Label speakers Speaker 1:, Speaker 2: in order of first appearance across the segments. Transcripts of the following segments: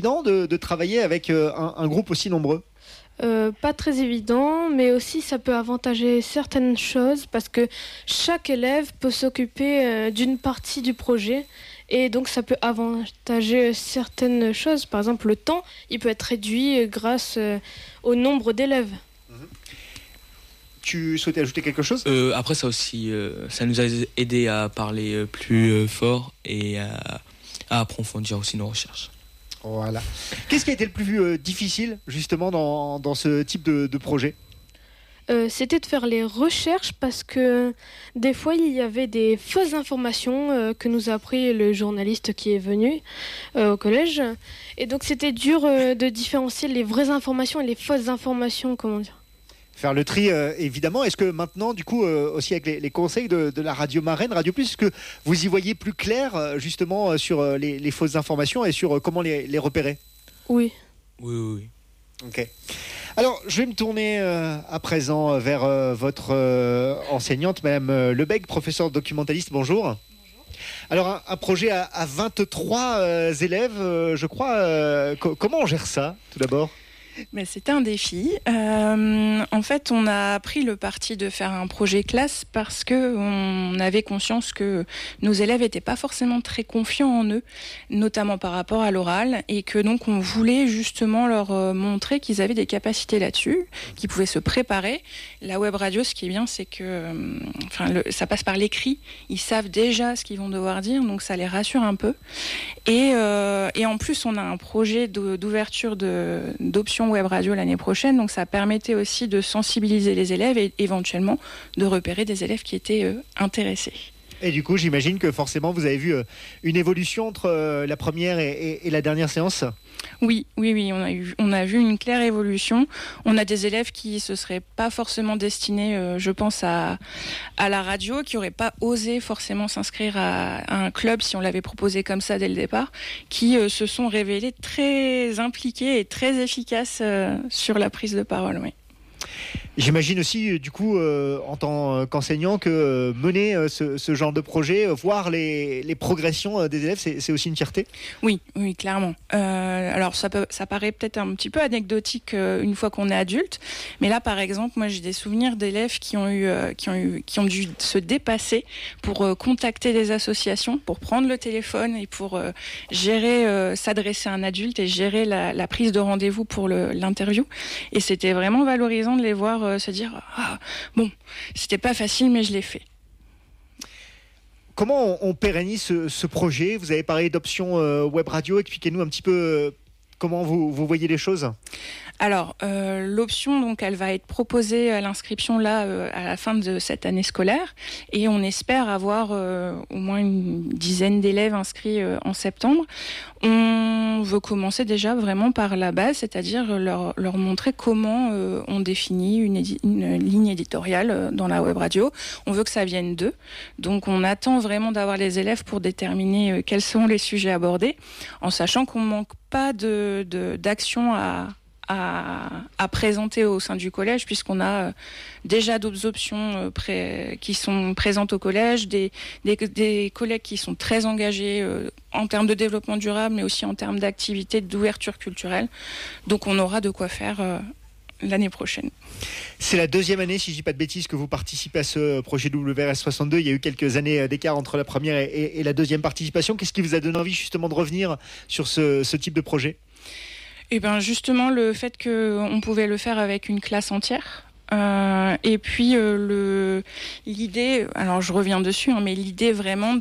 Speaker 1: évident de travailler avec un groupe aussi nombreux?
Speaker 2: Pas très évident, mais aussi ça peut avantager certaines choses parce que chaque élève peut s'occuper d'une partie du projet et donc ça peut avantager certaines choses. Par exemple, le temps, il peut être réduit grâce au nombre d'élèves.
Speaker 1: Tu souhaitais ajouter quelque chose?
Speaker 3: Après ça aussi, ça nous a aidé à parler plus fort et à approfondir aussi nos recherches.
Speaker 1: Voilà. Qu'est-ce qui a été le plus difficile justement dans ce type de projet?
Speaker 2: C'était de faire les recherches parce que des fois il y avait des fausses informations que nous a appris le journaliste qui est venu au collège. Et donc c'était dur de différencier les vraies informations et les fausses informations, comment dire.
Speaker 1: Faire le tri, évidemment. Est-ce que maintenant, du coup, aussi avec les conseils de la radio marraine, Radio Plus, est-ce que vous y voyez plus clair, justement, sur les fausses informations et sur comment les repérer?
Speaker 2: Oui.
Speaker 3: Oui.
Speaker 1: Ok. Alors, je vais me tourner à présent vers votre enseignante, Madame Lebègue, professeure documentaliste. Bonjour. Alors, un projet à 23 élèves, je crois. Comment on gère ça, tout d'abord?
Speaker 4: Mais c'était un défi. En fait, on a pris le parti de faire un projet classe parce que on avait conscience que nos élèves n'étaient pas forcément très confiants en eux, notamment par rapport à l'oral, et que donc on voulait justement leur montrer qu'ils avaient des capacités là-dessus, qu'ils pouvaient se préparer. La web radio, ce qui est bien, c'est que ça passe par l'écrit. Ils savent déjà ce qu'ils vont devoir dire, donc ça les rassure un peu. Et en plus, on a un projet d'ouverture d'options web radio l'année prochaine, donc ça permettait aussi de sensibiliser les élèves et éventuellement de repérer des élèves qui étaient intéressés.
Speaker 1: Et du coup, j'imagine que forcément, vous avez vu une évolution entre la première et la dernière séance?
Speaker 4: Oui, on a vu une claire évolution. On a des élèves qui se seraient pas forcément destinés, je pense, à la radio, qui n'auraient pas osé forcément s'inscrire à un club si on l'avait proposé comme ça dès le départ, qui se sont révélés très impliqués et très efficaces sur la prise de parole. Oui.
Speaker 1: J'imagine aussi, du coup, en tant qu'enseignant, que mener ce genre de projet, voir les progressions des élèves, c'est aussi une fierté?
Speaker 4: Oui, clairement. Alors, ça paraît peut-être un petit peu anecdotique une fois qu'on est adulte, mais là, par exemple, moi, j'ai des souvenirs d'élèves qui ont dû se dépasser pour contacter des associations, pour prendre le téléphone et pour gérer, s'adresser à un adulte et gérer la prise de rendez-vous pour l'interview. Et c'était vraiment valorisant de les voir se dire c'était pas facile mais je l'ai fait.
Speaker 1: Comment on pérennise ce projet? Vous avez parlé d'options web radio, expliquez-nous un petit peu comment vous voyez les choses.
Speaker 4: Alors, l'option, donc, elle va être proposée à l'inscription là à la fin de cette année scolaire, et on espère avoir au moins une dizaine d'élèves inscrits en septembre. On veut commencer déjà vraiment par la base, c'est-à-dire leur montrer comment on définit une ligne éditoriale dans la web radio. On veut que ça vienne d'eux, donc on attend vraiment d'avoir les élèves pour déterminer quels sont les sujets abordés, en sachant qu'on ne manque pas d'action à présenter au sein du collège, puisqu'on a déjà d'autres options qui sont présentes au collège, des collègues qui sont très engagés en termes de développement durable, mais aussi en termes d'activité, d'ouverture culturelle. Donc on aura de quoi faire l'année prochaine.
Speaker 1: C'est la deuxième année, si je ne dis pas de bêtises, que vous participez à ce projet WRS 62. Il y a eu quelques années d'écart entre la première et la deuxième participation. Qu'est-ce qui vous a donné envie justement de revenir sur ce type de projet?
Speaker 4: Eh bien, justement, le fait qu'on pouvait le faire avec une classe entière. Et puis l'idée, alors je reviens dessus, mais l'idée vraiment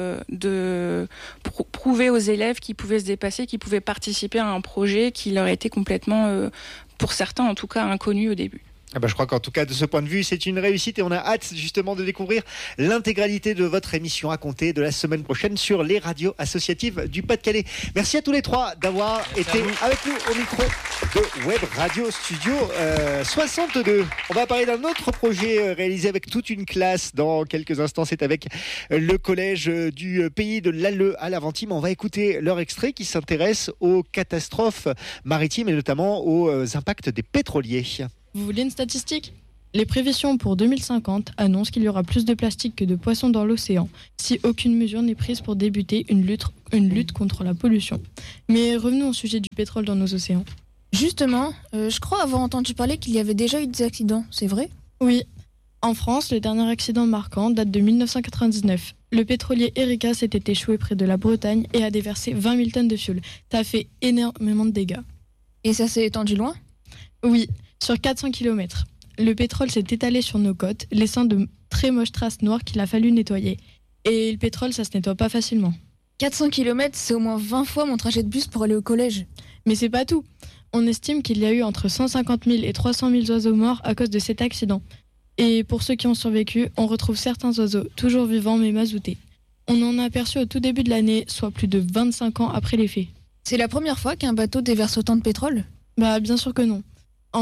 Speaker 4: de prouver aux élèves qu'ils pouvaient se dépasser, qu'ils pouvaient participer à un projet qui leur était complètement, pour certains en tout cas, inconnu au début.
Speaker 1: Je crois qu'en tout cas, de ce point de vue, c'est une réussite et on a hâte justement de découvrir l'intégralité de votre émission à compter de la semaine prochaine sur les radios associatives du Pas-de-Calais. Merci à tous les trois d'avoir été avec nous au micro de Web Radio Studio 62. On va parler d'un autre projet réalisé avec toute une classe dans quelques instants. C'est avec le collège du pays de l'Alleux à l'Aventime. On va écouter leur extrait qui s'intéresse aux catastrophes maritimes et notamment aux impacts des pétroliers.
Speaker 5: Vous voulez une statistique ? Les prévisions pour 2050 annoncent qu'il y aura plus de plastique que de poissons dans l'océan si aucune mesure n'est prise pour débuter une lutte contre la pollution. Mais revenons au sujet du pétrole dans nos océans.
Speaker 6: Justement, je crois avoir entendu parler qu'il y avait déjà eu des accidents, c'est vrai ?
Speaker 5: Oui. En France, le dernier accident marquant date de 1999. Le pétrolier Erika s'était échoué près de la Bretagne et a déversé 20 000 tonnes de fioul. Ça a fait énormément de dégâts.
Speaker 6: Et ça s'est étendu loin ?
Speaker 5: Oui, sur 400 km. Le pétrole s'est étalé sur nos côtes, laissant de très moches traces noires qu'il a fallu nettoyer. Et le pétrole, ça se nettoie pas facilement.
Speaker 6: 400 km, c'est au moins 20 fois mon trajet de bus pour aller au collège.
Speaker 5: Mais c'est pas tout. On estime qu'il y a eu entre 150 000 et 300 000 oiseaux morts à cause de cet accident. Et pour ceux qui ont survécu, on retrouve certains oiseaux, toujours vivants mais mazoutés. On en a aperçu au tout début de l'année, soit plus de 25 ans après les faits.
Speaker 6: C'est la première fois qu'un bateau déverse autant de pétrole ?
Speaker 5: Bah bien sûr que non. En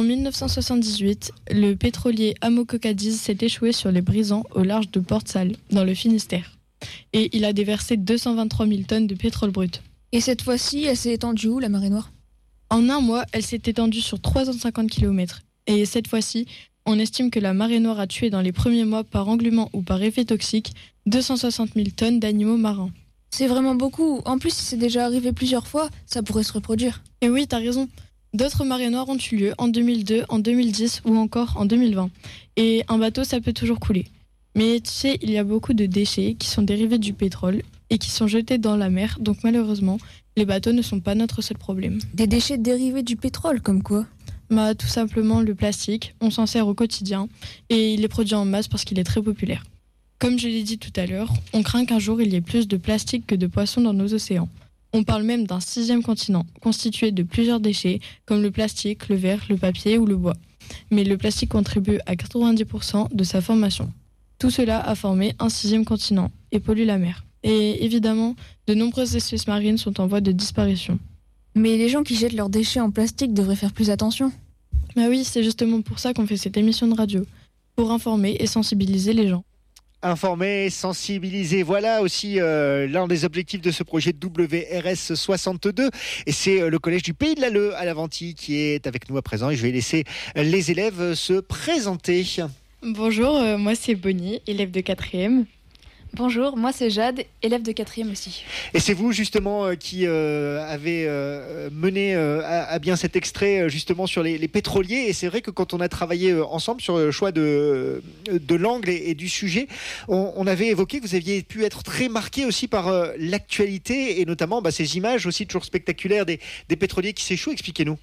Speaker 5: 1978, le pétrolier Amoco Cadiz s'est échoué sur les brisants au large de Port-Salle, dans le Finistère. Et il a déversé 223 000 tonnes de pétrole brut.
Speaker 6: Et cette fois-ci, elle s'est étendue où, la marée noire ?
Speaker 5: En un mois, elle s'est étendue sur 350 km. Et cette fois-ci, on estime que la marée noire a tué dans les premiers mois par engluement ou par effet toxique 260 000 tonnes d'animaux marins.
Speaker 6: C'est vraiment beaucoup. En plus, si c'est déjà arrivé plusieurs fois, ça pourrait se reproduire.
Speaker 5: Et oui, t'as raison. D'autres marées noires ont eu lieu en 2002, en 2010 ou encore en 2020. Et un bateau, ça peut toujours couler. Mais tu sais, il y a beaucoup de déchets qui sont dérivés du pétrole et qui sont jetés dans la mer. Donc malheureusement, les bateaux ne sont pas notre seul problème.
Speaker 6: Des déchets dérivés du pétrole, comme quoi ?
Speaker 5: Bah, tout simplement le plastique. On s'en sert au quotidien et il est produit en masse parce qu'il est très populaire. Comme je l'ai dit tout à l'heure, on craint qu'un jour il y ait plus de plastique que de poissons dans nos océans. On parle même d'un 6e continent, constitué de plusieurs déchets, comme le plastique, le verre, le papier ou le bois. Mais le plastique contribue à 90% de sa formation. Tout cela a formé un 6e continent et pollue la mer. Et évidemment, de nombreuses espèces marines sont en voie de disparition.
Speaker 6: Mais les gens qui jettent leurs déchets en plastique devraient faire plus attention.
Speaker 5: Bah oui, c'est justement pour ça qu'on fait cette émission de radio, pour informer et sensibiliser les gens.
Speaker 1: Informer, sensibiliser, voilà aussi l'un des objectifs de ce projet WRS 62. Et c'est le collège du Pays de l'Alleu à Laventie qui est avec nous à présent. Et je vais laisser les élèves se présenter.
Speaker 5: Bonjour, moi c'est Bonnie, élève de 4e.
Speaker 7: Bonjour, moi c'est Jade, élève de 4e aussi.
Speaker 1: Et c'est vous justement qui avez mené à bien cet extrait justement sur les pétroliers. Et c'est vrai que quand on a travaillé ensemble sur le choix de l'angle et du sujet, on avait évoqué que vous aviez pu être très marqué aussi par l'actualité et notamment ces images aussi toujours spectaculaires des pétroliers qui s'échouent. Expliquez-nous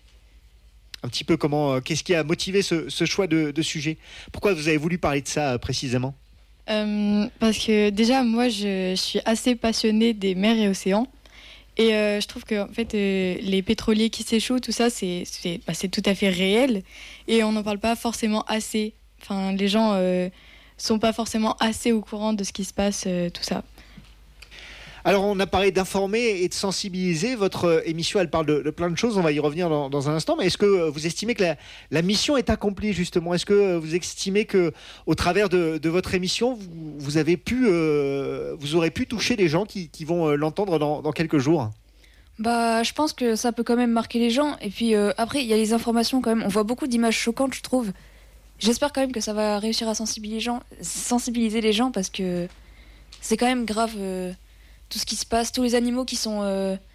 Speaker 1: un petit peu qu'est-ce qui a motivé ce choix de sujet. Pourquoi vous avez voulu parler de ça précisément ?
Speaker 5: Parce que déjà moi je suis assez passionnée des mers et océans et je trouve que en fait, les pétroliers qui s'échouent, tout ça c'est tout à fait réel et on n'en parle pas forcément assez. Enfin, les gens sont pas forcément assez au courant de ce qui se passe, tout ça.
Speaker 1: Alors on a parlé d'informer et de sensibiliser. Votre émission elle parle de plein de choses, on va y revenir dans un instant, mais est-ce que vous estimez que la mission est accomplie justement ? Est-ce que vous estimez qu'au travers de votre émission vous aurez pu toucher les gens qui vont l'entendre dans quelques jours ?
Speaker 6: Bah, je pense que ça peut quand même marquer les gens. Et puis après, il y a les informations quand même. On voit beaucoup d'images choquantes, je trouve. J'espère quand même que ça va réussir à sensibiliser les gens parce que c'est quand même grave... tout ce qui se passe, tous les animaux qui sont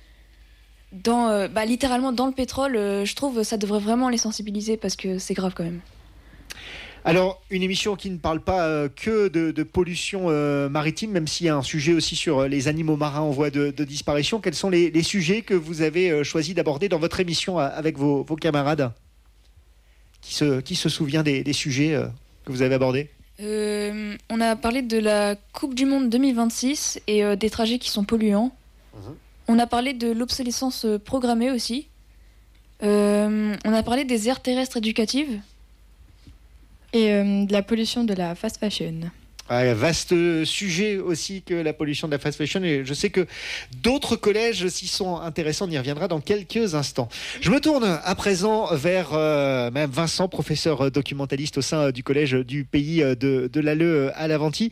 Speaker 6: littéralement dans le pétrole, je trouve ça devrait vraiment les sensibiliser parce que c'est grave quand même.
Speaker 1: Alors, une émission qui ne parle pas que de pollution maritime, même s'il y a un sujet aussi sur les animaux marins en voie de disparition. Quels sont les sujets que vous avez choisi d'aborder dans votre émission avec vos camarades ? Qui se souvient des sujets que vous avez abordés ?
Speaker 6: On a parlé de la Coupe du Monde 2026 et des trajets qui sont polluants. On a parlé de l'obsolescence programmée aussi. On a parlé des aires terrestres éducatives.
Speaker 5: Et de la pollution de la fast fashion.
Speaker 1: Vaste sujet aussi que la pollution de la fast fashion, et je sais que d'autres collèges s'y sont intéressants, on y reviendra dans quelques instants. Je me tourne à présent vers Mme Vincent, professeur documentaliste au sein du collège du Pays de l'Alleu à Laventie.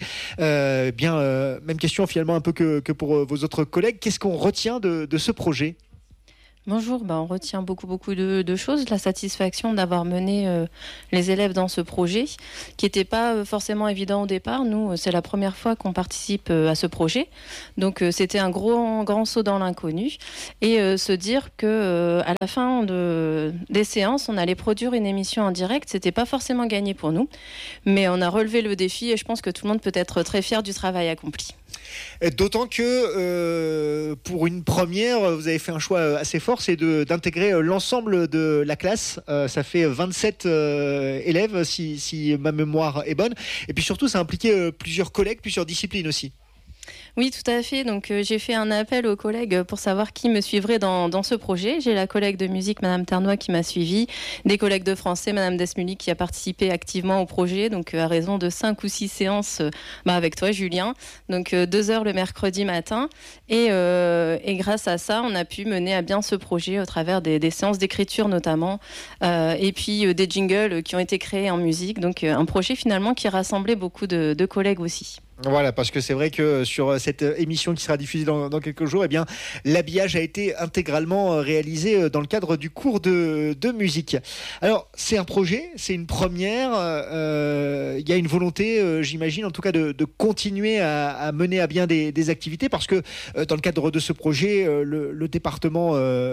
Speaker 1: Même question finalement un peu que pour vos autres collègues. Qu'est-ce qu'on retient de ce projet ?
Speaker 8: Bonjour, on retient beaucoup de choses. La satisfaction d'avoir mené les élèves dans ce projet, qui n'était pas forcément évident au départ. Nous, c'est la première fois qu'on participe à ce projet. Donc, c'était un grand saut dans l'inconnu. Et se dire que à la fin des séances, on allait produire une émission en direct, c'était pas forcément gagné pour nous. Mais on a relevé le défi et je pense que tout le monde peut être très fier du travail accompli.
Speaker 1: D'autant que pour une première, vous avez fait un choix assez fort, c'est d'intégrer l'ensemble de la classe. Ça fait 27 élèves, si ma mémoire est bonne. Et puis surtout, ça a impliqué plusieurs collègues, plusieurs disciplines aussi.
Speaker 8: Oui, tout à fait. Donc, j'ai fait un appel aux collègues pour savoir qui me suivrait dans ce projet. J'ai la collègue de musique, Madame Ternois, qui m'a suivie. Des collègues de français, Madame Desmully, qui a participé activement au projet. Donc, à raison de 5 ou 6 séances avec toi, Julien. Donc, 2 heures le mercredi matin. Et grâce à ça, on a pu mener à bien ce projet au travers des séances d'écriture notamment. Et puis, des jingles qui ont été créés en musique. Donc, un projet finalement qui rassemblait beaucoup de collègues aussi.
Speaker 1: Voilà, parce que c'est vrai que sur cette émission qui sera diffusée dans quelques jours, eh bien, l'habillage a été intégralement réalisé dans le cadre du cours de musique. Alors, c'est un projet, c'est une première. Il y a une volonté, j'imagine, en tout cas, de continuer à mener à bien des activités, parce que dans le cadre de ce projet, le département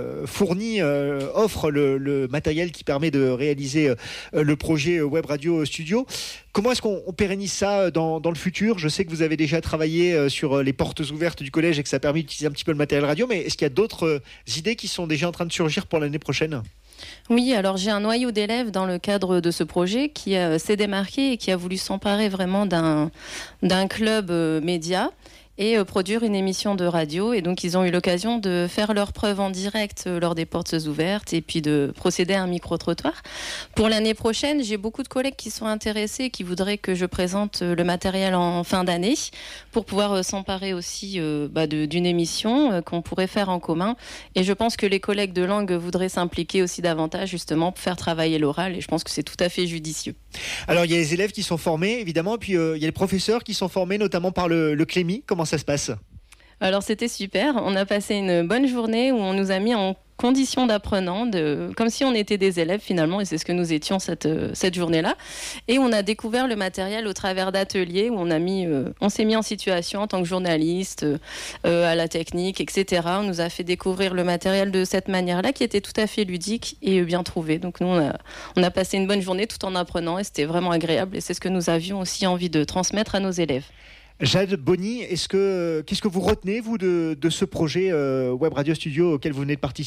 Speaker 1: offre le matériel qui permet de réaliser le projet Web Radio Studio. Comment est-ce qu'on pérennise ça dans le futur ? Je sais que vous avez déjà travaillé sur les portes ouvertes du collège et que ça a permis d'utiliser un petit peu le matériel radio, mais est-ce qu'il y a d'autres idées qui sont déjà en train de surgir pour l'année prochaine ?
Speaker 8: Oui, alors j'ai un noyau d'élèves dans le cadre de ce projet qui s'est démarqué et qui a voulu s'emparer vraiment d'un club média et produire une émission de radio. Et donc, ils ont eu l'occasion de faire leurs preuves en direct lors des portes ouvertes et puis de procéder à un micro-trottoir. Pour l'année prochaine, j'ai beaucoup de collègues qui sont intéressés, qui voudraient que je présente le matériel en fin d'année pour pouvoir s'emparer aussi d'une émission qu'on pourrait faire en commun. Et je pense que les collègues de langue voudraient s'impliquer aussi davantage justement pour faire travailler l'oral. Et je pense que c'est tout à fait judicieux.
Speaker 1: Alors, il y a les élèves qui sont formés, évidemment, et puis il y a les professeurs qui sont formés, notamment par le Clémy. Comment ça se passe ?
Speaker 8: Alors, c'était super. On a passé une bonne journée où on nous a mis en conditions d'apprenants, comme si on était des élèves finalement, et c'est ce que nous étions cette journée-là. Et on a découvert le matériel au travers d'ateliers où on s'est mis en situation en tant que journaliste, à la technique, etc. On nous a fait découvrir le matériel de cette manière-là, qui était tout à fait ludique et bien trouvé. Donc nous, on a passé une bonne journée tout en apprenant, et c'était vraiment agréable. Et c'est ce que nous avions aussi envie de transmettre à nos élèves.
Speaker 1: Jade Bonny, qu'est-ce que vous retenez, vous, de ce projet Web Radio Studio auquel vous venez de participer ?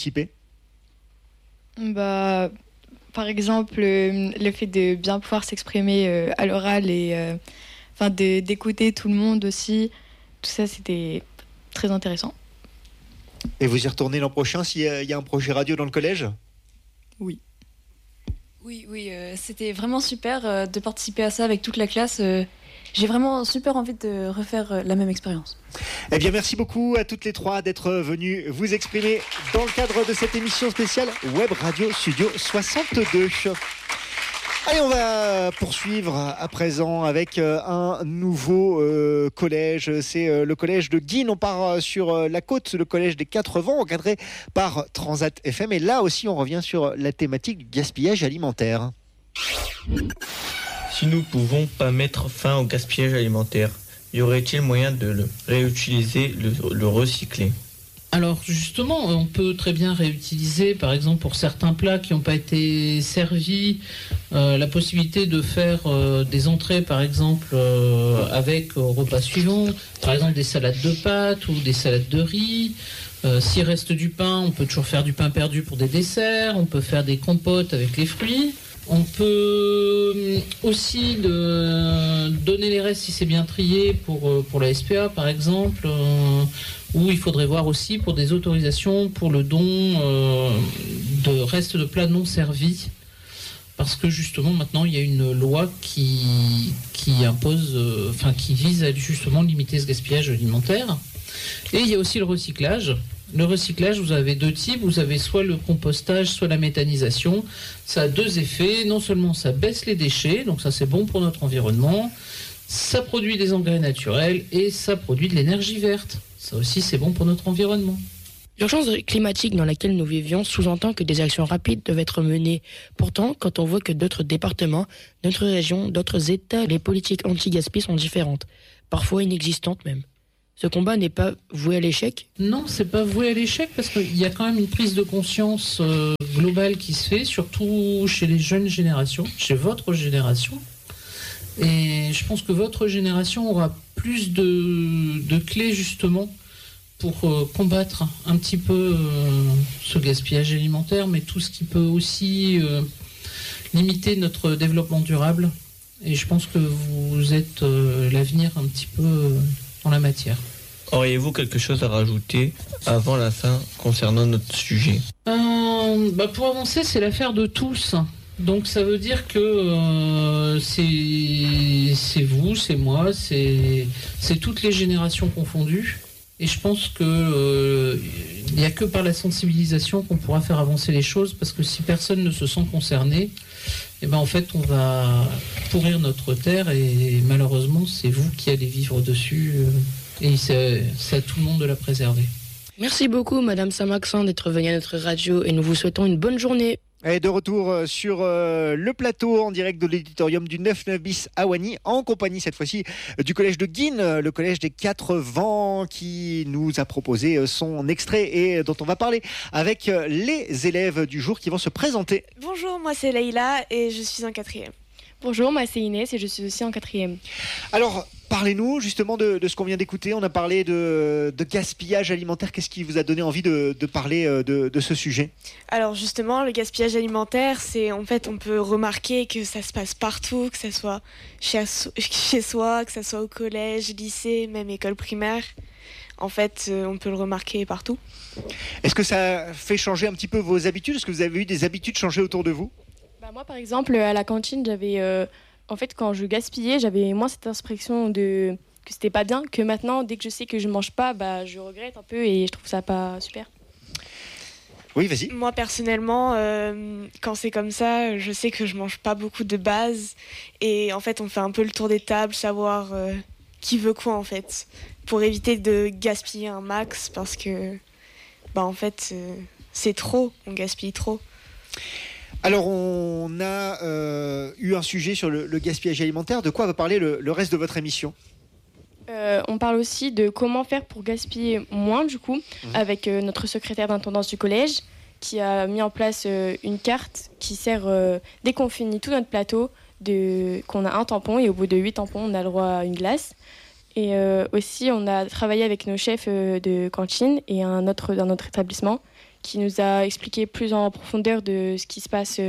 Speaker 5: Par exemple, le fait de bien pouvoir s'exprimer à l'oral et d'écouter tout le monde aussi, tout ça, c'était très intéressant.
Speaker 1: Et vous y retournez l'an prochain s'il y a un projet radio dans le collège ?
Speaker 5: Oui.
Speaker 6: Oui, c'était vraiment super de participer à ça avec toute la classe. J'ai vraiment super envie de refaire la même expérience.
Speaker 1: Eh bien, merci beaucoup à toutes les trois d'être venues vous exprimer dans le cadre de cette émission spéciale Web Radio Studio 62. Allez, on va poursuivre à présent avec un nouveau collège. C'est le collège de Guînes. On part sur la côte, le collège des 4 Vents, encadré par Transat FM. Et là aussi, on revient sur la thématique du gaspillage alimentaire.
Speaker 9: Si nous ne pouvons pas mettre fin au gaspillage alimentaire, y aurait-il moyen de le réutiliser, le recycler ?
Speaker 10: Alors justement, on peut très bien réutiliser, par exemple pour certains plats qui n'ont pas été servis, la possibilité de faire des entrées, par exemple, avec au repas suivant, par exemple des salades de pâtes ou des salades de riz. S'il reste du pain, on peut toujours faire du pain perdu pour des desserts, on peut faire des compotes avec les fruits. On peut aussi donner les restes si c'est bien trié pour la SPA par exemple, où il faudrait voir aussi pour des autorisations pour le don de restes de plats non servis. Parce que justement maintenant il y a une loi qui impose, qui vise à justement limiter ce gaspillage alimentaire. Et il y a aussi le recyclage. Le recyclage, vous avez 2 types. Vous avez soit le compostage, soit la méthanisation. Ça a 2 effets. Non seulement ça baisse les déchets, donc ça c'est bon pour notre environnement. Ça produit des engrais naturels et ça produit de l'énergie verte. Ça aussi c'est bon pour notre environnement.
Speaker 11: L'urgence climatique dans laquelle nous vivions sous-entend que des actions rapides doivent être menées. Pourtant, quand on voit que d'autres départements, d'autres régions, d'autres États, les politiques anti-gaspi sont différentes, parfois inexistantes même. Ce combat n'est pas voué à l'échec ?
Speaker 10: Non, c'est pas voué à l'échec parce qu'il y a quand même une prise de conscience globale qui se fait, surtout chez les jeunes générations, chez votre génération. Et je pense que votre génération aura plus de clés justement pour combattre un petit peu ce gaspillage alimentaire, mais tout ce qui peut aussi limiter notre développement durable. Et je pense que vous êtes l'avenir un petit peu dans la matière.
Speaker 9: Auriez-vous quelque chose à rajouter avant la fin concernant notre sujet ?
Speaker 10: Pour avancer, c'est l'affaire de tous. Donc ça veut dire que c'est vous, c'est moi, c'est toutes les générations confondues. Et je pense que il n'y a que par la sensibilisation qu'on pourra faire avancer les choses, parce que si personne ne se sent concerné, en fait on va pourrir notre terre et malheureusement c'est vous qui allez vivre dessus et c'est à tout le monde de la préserver.
Speaker 11: Merci beaucoup Madame Saint-Maxent d'être venue à notre radio et nous vous souhaitons une bonne journée.
Speaker 1: Et de retour sur le plateau en direct de l'éditorium du 9-9 bis à Wany, en compagnie cette fois-ci du collège de Guînes, le collège des 4 vents qui nous a proposé son extrait et dont on va parler avec les élèves du jour qui vont se présenter.
Speaker 12: Bonjour, moi c'est Leïla et je suis en 4e.
Speaker 13: Bonjour, moi c'est Inès et je suis aussi en 4e.
Speaker 1: Alors, parlez-nous justement de ce qu'on vient d'écouter. On a parlé de gaspillage alimentaire. Qu'est-ce qui vous a donné envie de parler de ce sujet ?
Speaker 12: Alors justement, le gaspillage alimentaire, c'est en fait, on peut remarquer que ça se passe partout, que ça soit chez soi, que ça soit au collège, lycée, même école primaire. En fait, on peut le remarquer partout.
Speaker 1: Est-ce que ça fait changer un petit peu vos habitudes ? Est-ce que vous avez eu des habitudes changer autour de vous ?
Speaker 13: Moi, par exemple, à la cantine, j'avais... En fait, quand je gaspillais, j'avais moins cette impression que c'était pas bien, que maintenant, dès que je sais que je mange pas, je regrette un peu et je trouve ça pas super.
Speaker 1: Oui, vas-y.
Speaker 12: Moi, personnellement, quand c'est comme ça, je sais que je mange pas beaucoup de base. Et en fait, on fait un peu le tour des tables, savoir qui veut quoi, en fait. Pour éviter de gaspiller un max, parce que, en fait, c'est trop, on gaspille trop.
Speaker 1: Alors, on a eu un sujet sur le gaspillage alimentaire. De quoi va parler le reste de votre émission ?
Speaker 13: On parle aussi de comment faire pour gaspiller moins, du coup, avec notre secrétaire d'intendance du collège, qui a mis en place une carte qui sert, dès qu'on finit tout notre plateau, qu'on a un tampon, et au bout de 8 tampons, on a le droit à une glace. Et aussi, on a travaillé avec nos chefs de cantine et d'un autre établissement, qui nous a expliqué plus en profondeur de ce qui se passe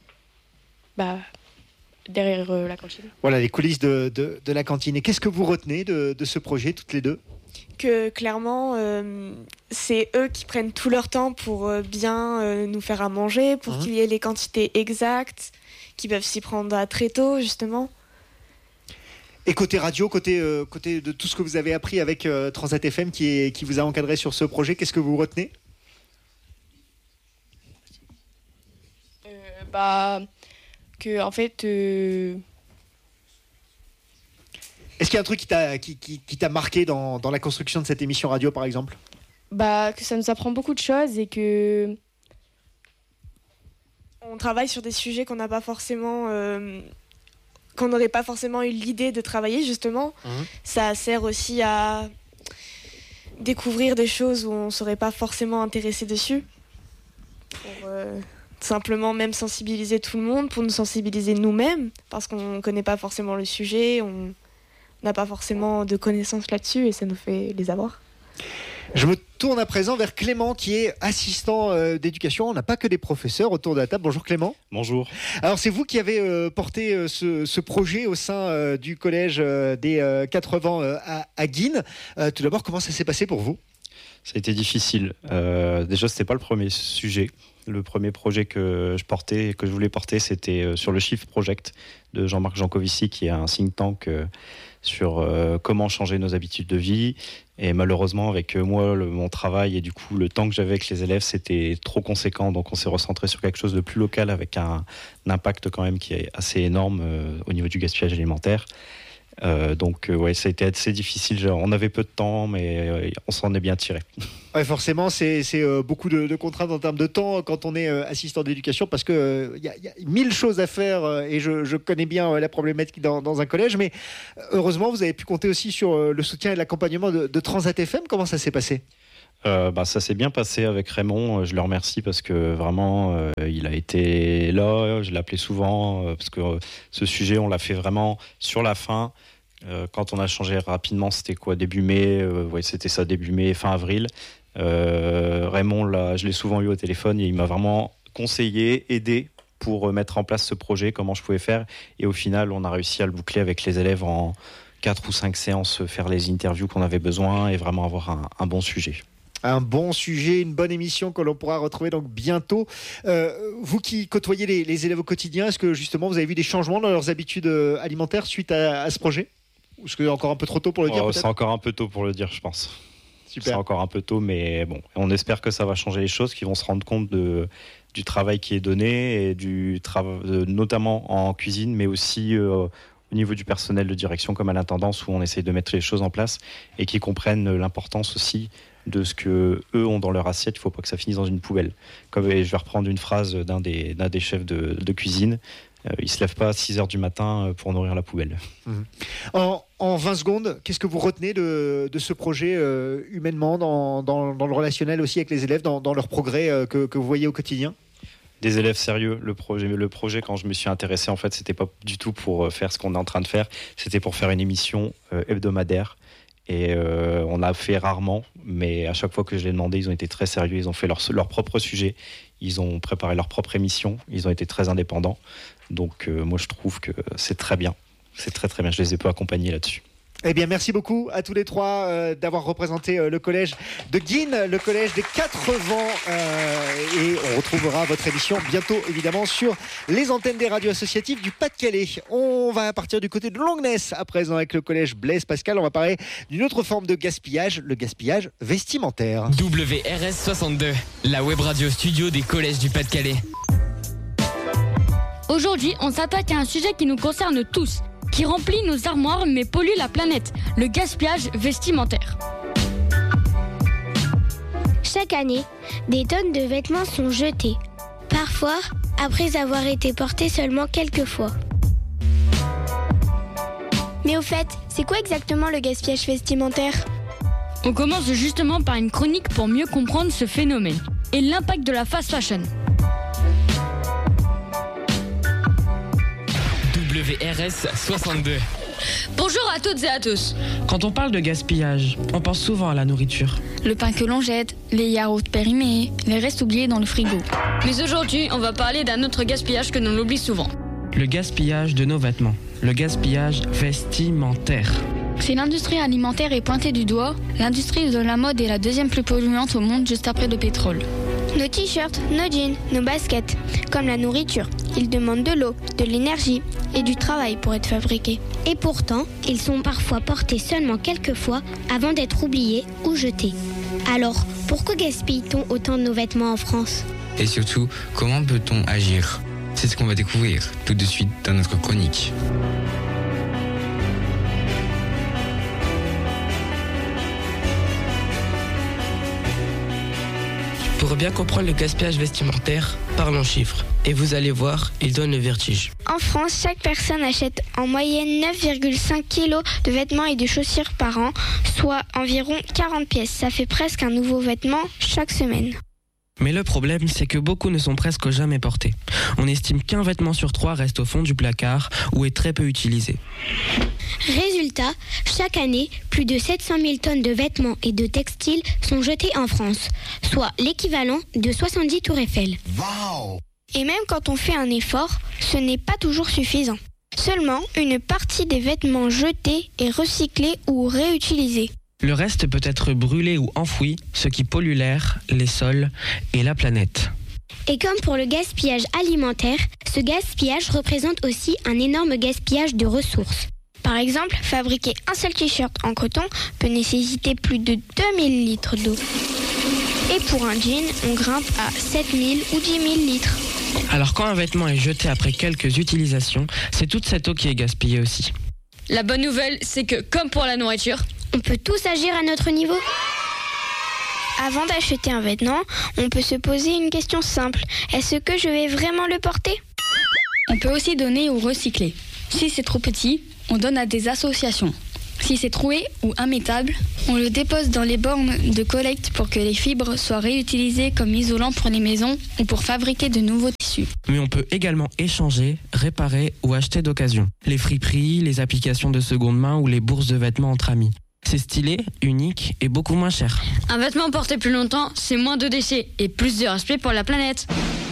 Speaker 13: derrière la cantine.
Speaker 1: Voilà, les coulisses de la cantine. Et qu'est-ce que vous retenez de ce projet, toutes les deux ?
Speaker 12: Que clairement, c'est eux qui prennent tout leur temps pour bien nous faire à manger, pour qu'il y ait les quantités exactes, qui peuvent s'y prendre très tôt, justement.
Speaker 1: Et côté radio, côté de tout ce que vous avez appris avec Transat FM qui vous a encadré sur ce projet, qu'est-ce que vous retenez ?
Speaker 13: Que en fait
Speaker 1: est-ce qu'il y a un truc qui t'a marqué dans la construction de cette émission radio, par exemple ?
Speaker 13: Que ça nous apprend beaucoup de choses et que
Speaker 12: on travaille sur des sujets qu'on n'a pas forcément qu'on n'aurait pas forcément eu l'idée de travailler, justement. Ça sert aussi à découvrir des choses où on ne serait pas forcément intéressé dessus, pour simplement même sensibiliser tout le monde, pour nous sensibiliser nous-mêmes, parce qu'on ne connaît pas forcément le sujet, on n'a pas forcément de connaissances là-dessus et ça nous fait les avoir.
Speaker 1: Je me tourne à présent vers Clément qui est assistant d'éducation. On n'a pas que des professeurs autour de la table. Bonjour Clément.
Speaker 14: Bonjour.
Speaker 1: Alors c'est vous qui avez porté ce projet au sein du collège des 4 vents à Guînes. Tout d'abord, comment ça s'est passé pour vous ?
Speaker 14: Ça a été difficile. Déjà, c'était pas le premier sujet. Le premier projet que je voulais porter, c'était sur le Shift Project de Jean-Marc Jancovici, qui est un think tank sur comment changer nos habitudes de vie. Et malheureusement, avec moi, mon travail et du coup le temps que j'avais avec les élèves, c'était trop conséquent. Donc on s'est recentré sur quelque chose de plus local avec un impact quand même qui est assez énorme au niveau du gaspillage alimentaire. Donc ouais, ça a été assez difficile. On avait peu de temps, mais on s'en est bien tiré.
Speaker 1: Ouais, forcément, c'est beaucoup de contraintes en termes de temps quand on est assistant d'éducation, parce que y a 1000 choses à faire et je connais bien la problématique dans un collège. Mais heureusement, vous avez pu compter aussi sur le soutien et l'accompagnement de Transat FM. Comment ça s'est passé ?
Speaker 14: Ça s'est bien passé avec Raymond, je le remercie parce que vraiment il a été là, je l'appelais souvent parce que ce sujet on l'a fait vraiment sur la fin, quand on a changé rapidement, c'était quoi, début mai, c'était ça, début mai, fin avril. Raymond, là, je l'ai souvent eu au téléphone et il m'a vraiment conseillé, aidé pour mettre en place ce projet, comment je pouvais faire, et au final on a réussi à le boucler avec les élèves en 4 ou 5 séances, faire les interviews qu'on avait besoin et vraiment avoir un bon sujet.
Speaker 1: Un bon sujet, une bonne émission que l'on pourra retrouver donc bientôt. Vous qui côtoyez les élèves au quotidien, est-ce que justement vous avez vu des changements dans leurs habitudes alimentaires suite à ce projet ? Ou est-ce que c'est encore un peu trop tôt pour le dire peut-être ?
Speaker 14: C'est encore un peu tôt pour le dire, je pense.
Speaker 1: Super.
Speaker 14: C'est encore un peu tôt, mais bon, on espère que ça va changer les choses, qu'ils vont se rendre compte du travail qui est donné, et du travail, notamment en cuisine, mais aussi au niveau du personnel de direction, comme à l'intendance, où on essaye de mettre les choses en place, et qu'ils comprennent l'importance aussi de ce que eux ont dans leur assiette. Il ne faut pas que ça finisse dans une poubelle. Comme je vais reprendre une phrase d'un des chefs de cuisine, il ne se lève pas à 6h du matin pour nourrir la poubelle.
Speaker 1: En 20 secondes, qu'est-ce que vous retenez de ce projet humainement, dans le relationnel aussi avec les élèves, dans leur progrès que vous voyez au quotidien ?
Speaker 14: Des élèves sérieux. Le projet, quand je me suis intéressé, en fait, c'était pas du tout pour faire ce qu'on est en train de faire, c'était pour faire une émission hebdomadaire. Et on l'a fait rarement, mais à chaque fois que je l'ai demandé, ils ont été très sérieux, ils ont fait leur propre sujet, ils ont préparé leur propre émission, ils ont été très indépendants. Donc moi je trouve que c'est très bien, c'est très très bien, je les ai peu accompagnés là-dessus.
Speaker 1: Eh bien, merci beaucoup à tous les trois d'avoir représenté le collège de Guînes, le collège des 4 vents. Et on retrouvera votre émission bientôt, évidemment, sur les antennes des radios associatives du Pas-de-Calais. On va partir du côté de Longnes à présent avec le collège Blaise Pascal. On va parler d'une autre forme de gaspillage, le gaspillage vestimentaire.
Speaker 15: WRS 62, la web radio studio des collèges du Pas-de-Calais.
Speaker 16: Aujourd'hui, on s'attaque à un sujet qui nous concerne tous, qui remplit nos armoires mais pollue la planète, le gaspillage vestimentaire.
Speaker 17: Chaque année, des tonnes de vêtements sont jetés, parfois après avoir été portés seulement quelques fois. Mais au fait, c'est quoi exactement le gaspillage vestimentaire ?
Speaker 16: On commence justement par une chronique pour mieux comprendre ce phénomène et l'impact de la fast fashion.
Speaker 15: WRS 62.
Speaker 16: Bonjour à toutes et à tous.
Speaker 11: Quand on parle de gaspillage, on pense souvent à la nourriture.
Speaker 16: Le pain que l'on jette, les yaourts périmés, les restes oubliés dans le frigo. Mais aujourd'hui, on va parler d'un autre gaspillage que l'on oublie souvent.
Speaker 11: Le gaspillage de nos vêtements. Le gaspillage vestimentaire.
Speaker 16: Si l'industrie alimentaire est pointée du doigt, l'industrie de la mode est la deuxième plus polluante au monde, juste après le pétrole.
Speaker 17: Nos t-shirts, nos jeans, nos baskets, comme la nourriture, ils demandent de l'eau, de l'énergie et du travail pour être fabriqués. Et pourtant, ils sont parfois portés seulement quelques fois avant d'être oubliés ou jetés. Alors, pourquoi gaspille-t-on autant de nos vêtements en France ?
Speaker 18: Et surtout, comment peut-on agir ? C'est ce qu'on va découvrir tout de suite dans notre chronique.
Speaker 11: Pour bien comprendre le gaspillage vestimentaire, parlons chiffres. Et vous allez voir, il donne le vertige.
Speaker 17: En France, chaque personne achète en moyenne 9,5 kg de vêtements et de chaussures par an, soit environ 40 pièces. Ça fait presque un nouveau vêtement chaque semaine.
Speaker 11: Mais le problème, c'est que beaucoup ne sont presque jamais portés. On estime qu'un vêtement sur 3 reste au fond du placard ou est très peu utilisé.
Speaker 17: Résultat, chaque année, plus de 700 000 tonnes de vêtements et de textiles sont jetés en France, soit l'équivalent de 70 tours Eiffel. Wow. Et même quand on fait un effort, ce n'est pas toujours suffisant. Seulement, une partie des vêtements jetés est recyclée ou réutilisée.
Speaker 11: Le reste peut être brûlé ou enfoui, ce qui pollue l'air, les sols et la planète.
Speaker 17: Et comme pour le gaspillage alimentaire, ce gaspillage représente aussi un énorme gaspillage de ressources. Par exemple, fabriquer un seul t-shirt en coton peut nécessiter plus de 2000 litres d'eau. Et pour un jean, on grimpe à 7000 ou 10 000 litres.
Speaker 11: Alors quand un vêtement est jeté après quelques utilisations, c'est toute cette eau qui est gaspillée aussi.
Speaker 16: La bonne nouvelle, c'est que, comme pour la nourriture,
Speaker 17: on peut tous agir à notre niveau. Avant d'acheter un vêtement, on peut se poser une question simple. Est-ce que je vais vraiment le porter ?
Speaker 16: On peut aussi donner ou recycler. Si c'est trop petit, on donne à des associations. Si c'est troué ou immétable, on le dépose dans les bornes de collecte pour que les fibres soient réutilisées comme isolant pour les maisons ou pour fabriquer de nouveaux tissus.
Speaker 19: Mais on peut également échanger, réparer ou acheter d'occasion. Les friperies, les applications de seconde main ou les bourses de vêtements entre amis. C'est stylé, unique et beaucoup moins cher.
Speaker 16: Un vêtement porté plus longtemps, c'est moins de déchets et plus de respect pour la planète.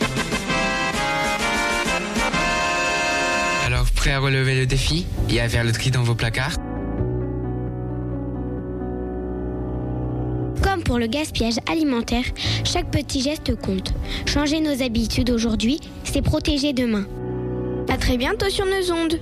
Speaker 18: Alors, prêt à relever le défi et à faire le tri dans vos placards ?
Speaker 17: Comme pour le gaspillage alimentaire, chaque petit geste compte. Changer nos habitudes aujourd'hui, c'est protéger demain. À très bientôt sur nos ondes.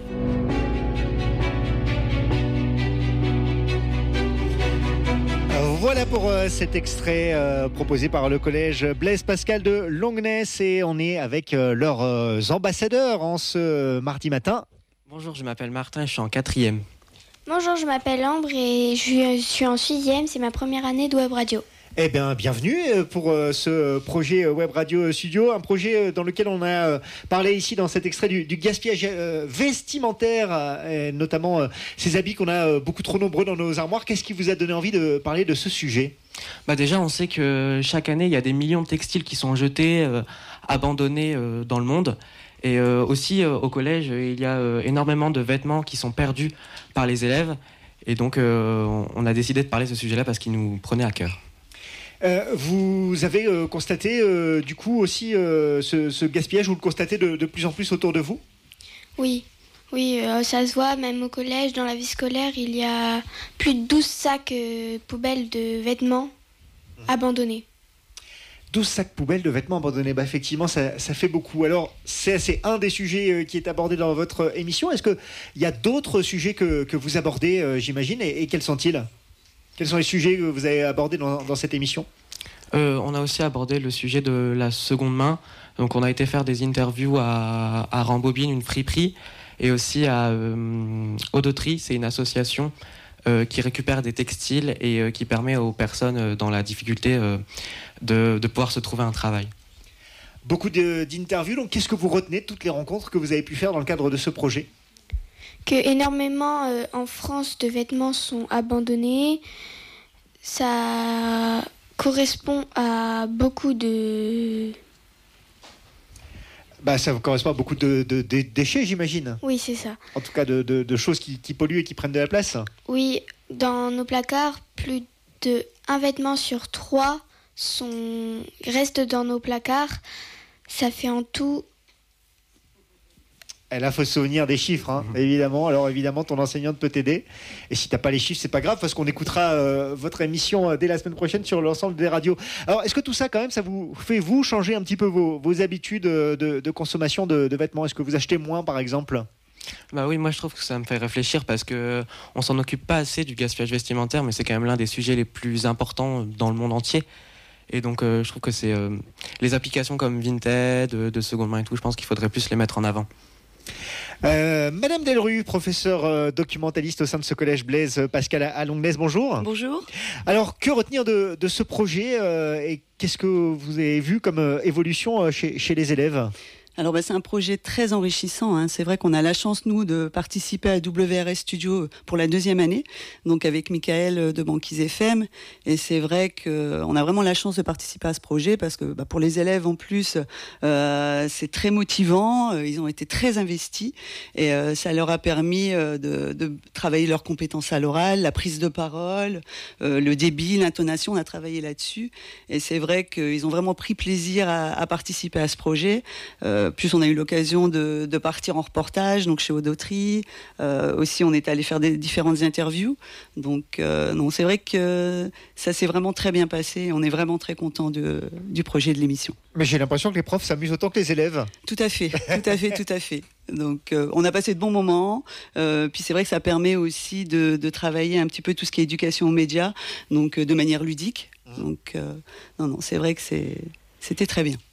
Speaker 1: Voilà pour cet extrait proposé par le collège Blaise Pascal de Longnes et on est avec leurs ambassadeurs en ce mardi matin.
Speaker 3: Bonjour, je m'appelle Martin et je suis en 4e.
Speaker 20: Bonjour, je m'appelle Ambre et je suis en 6e, c'est ma première année de web radio.
Speaker 1: Eh bien, bienvenue pour ce projet Web Radio Studio, un projet dans lequel on a parlé ici dans cet extrait du gaspillage vestimentaire, notamment ces habits qu'on a beaucoup trop nombreux dans nos armoires. Qu'est-ce qui vous a donné envie de parler de ce sujet ?
Speaker 3: Déjà, on sait que chaque année, il y a des millions de textiles qui sont jetés, abandonnés dans le monde. Et aussi, au collège, il y a énormément de vêtements qui sont perdus par les élèves. Et donc, on a décidé de parler de ce sujet-là parce qu'il nous prenait à cœur.
Speaker 1: Vous avez constaté du coup aussi ce gaspillage, vous le constatez de plus en plus autour de vous ?
Speaker 20: Oui, ça se voit même au collège, dans la vie scolaire, il y a plus de 12 sacs poubelles de vêtements abandonnés.
Speaker 1: 12 sacs poubelles de vêtements abandonnés, effectivement ça fait beaucoup. Alors c'est un des sujets qui est abordé dans votre émission. Est-ce qu'il y a d'autres sujets que vous abordez, j'imagine, et quels sont-ils ? Quels sont les sujets que vous avez abordés dans cette émission ?
Speaker 3: On a aussi abordé le sujet de la seconde main. Donc on a été faire des interviews à Rambobine, une friperie, et aussi à Audoterie, c'est une association qui récupère des textiles et qui permet aux personnes dans la difficulté de pouvoir se trouver un travail.
Speaker 1: Beaucoup d'interviews, donc qu'est-ce que vous retenez de toutes les rencontres que vous avez pu faire dans le cadre de ce projet ?
Speaker 20: Que énormément en France de vêtements sont abandonnés. Ça correspond à beaucoup de...
Speaker 1: ça correspond à beaucoup de déchets, j'imagine.
Speaker 20: Oui, c'est ça.
Speaker 1: En tout cas, de choses qui polluent et qui prennent de la place.
Speaker 20: Oui, dans nos placards, plus d'1 vêtement sur 3 reste dans nos placards. Ça fait en tout...
Speaker 1: Là, il faut se souvenir des chiffres, évidemment. Alors, évidemment, ton enseignante peut t'aider. Et si tu n'as pas les chiffres, c'est pas grave, parce qu'on écoutera votre émission dès la semaine prochaine sur l'ensemble des radios. Alors, est-ce que tout ça, quand même, ça vous fait, vous, changer un petit peu vos habitudes de consommation de vêtements ? Est-ce que vous achetez moins, par exemple ?
Speaker 3: Oui, moi, je trouve que ça me fait réfléchir, parce qu'on ne s'en occupe pas assez du gaspillage vestimentaire, mais c'est quand même l'un des sujets les plus importants dans le monde entier. Et donc, je trouve que c'est les applications comme Vinted, de seconde main et tout, je pense qu'il faudrait plus les mettre en avant.
Speaker 1: Madame Delru, professeure documentaliste au sein de ce collège Blaise Pascal à Longnes, bonjour.
Speaker 21: Bonjour.
Speaker 1: Alors, que retenir de ce projet et qu'est-ce que vous avez vu comme évolution chez les élèves ?
Speaker 21: Alors c'est un projet très enrichissant. C'est vrai qu'on a la chance, nous, de participer à WRS Studio pour la 2e année, donc avec Michael de Banquise FM. Et c'est vrai qu'on a vraiment la chance de participer à ce projet parce que pour les élèves, en plus, c'est très motivant. Ils ont été très investis et ça leur a permis de travailler leurs compétences à l'oral, la prise de parole, le débit, l'intonation. On a travaillé là-dessus. Et c'est vrai qu'ils ont vraiment pris plaisir à participer à ce projet. Plus on a eu l'occasion de partir en reportage, donc chez Audoterie. Aussi, on est allé faire des différentes interviews. Donc, non, c'est vrai que ça s'est vraiment très bien passé. On est vraiment très contents du projet de l'émission.
Speaker 1: Mais j'ai l'impression que les profs s'amusent autant que les élèves.
Speaker 21: Tout à fait. Donc, on a passé de bons moments. Puis c'est vrai que ça permet aussi de travailler un petit peu tout ce qui est éducation aux médias, donc de manière ludique. Donc, non, c'est vrai que c'était très bien.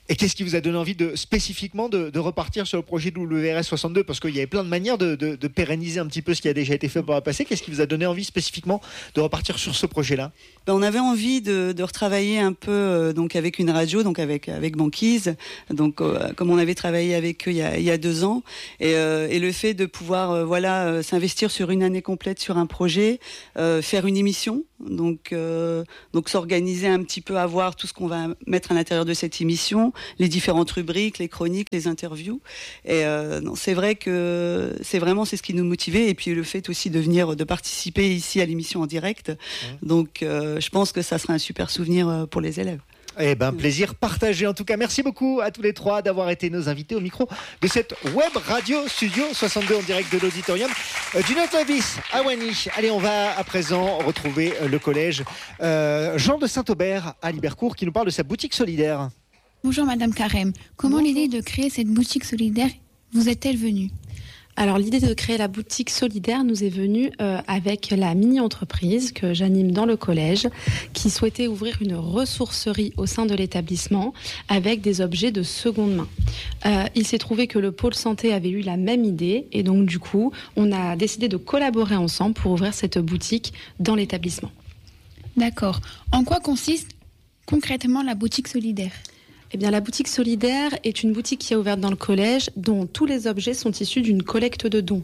Speaker 1: Et qu'est-ce qui vous a donné envie spécifiquement de repartir sur le projet WRS 62 ? Parce qu'il y avait plein de manières de pérenniser un petit peu ce qui a déjà été fait par le passé. Qu'est-ce qui vous a donné envie spécifiquement de repartir sur ce projet-là ?
Speaker 21: On avait envie de retravailler un peu donc avec une radio, donc avec Banquise, donc comme on avait travaillé avec eux il y a 2 ans, et le fait de pouvoir s'investir sur une année complète sur un projet, faire une émission, donc s'organiser un petit peu, à voir tout ce qu'on va mettre à l'intérieur de cette émission, les différentes rubriques, les chroniques, les interviews. Et c'est vrai que c'est ce qui nous motivait, et puis le fait aussi de participer ici à l'émission en direct. Donc je pense que ça sera un super souvenir pour les élèves.
Speaker 1: Eh ben, plaisir partagé. En tout cas, merci beaucoup à tous les 3 d'avoir été nos invités au micro de cette web radio Studio 62 en direct de l'auditorium du Notavis à Wany. Allez, on va à présent retrouver le collège Jean de Saint-Aubert à Libercourt qui nous parle de sa boutique solidaire.
Speaker 2: Bonjour Madame Carême. Comment l'idée de créer cette boutique solidaire vous est-elle venue ?
Speaker 22: Alors l'idée de créer la boutique solidaire nous est venue avec la mini-entreprise que j'anime dans le collège qui souhaitait ouvrir une ressourcerie au sein de l'établissement avec des objets de seconde main. Il s'est trouvé que le pôle santé avait eu la même idée et donc du coup on a décidé de collaborer ensemble pour ouvrir cette boutique dans l'établissement.
Speaker 2: D'accord. En quoi consiste concrètement la boutique solidaire ?
Speaker 22: Eh bien, la boutique solidaire est une boutique qui est ouverte dans le collège dont tous les objets sont issus d'une collecte de dons.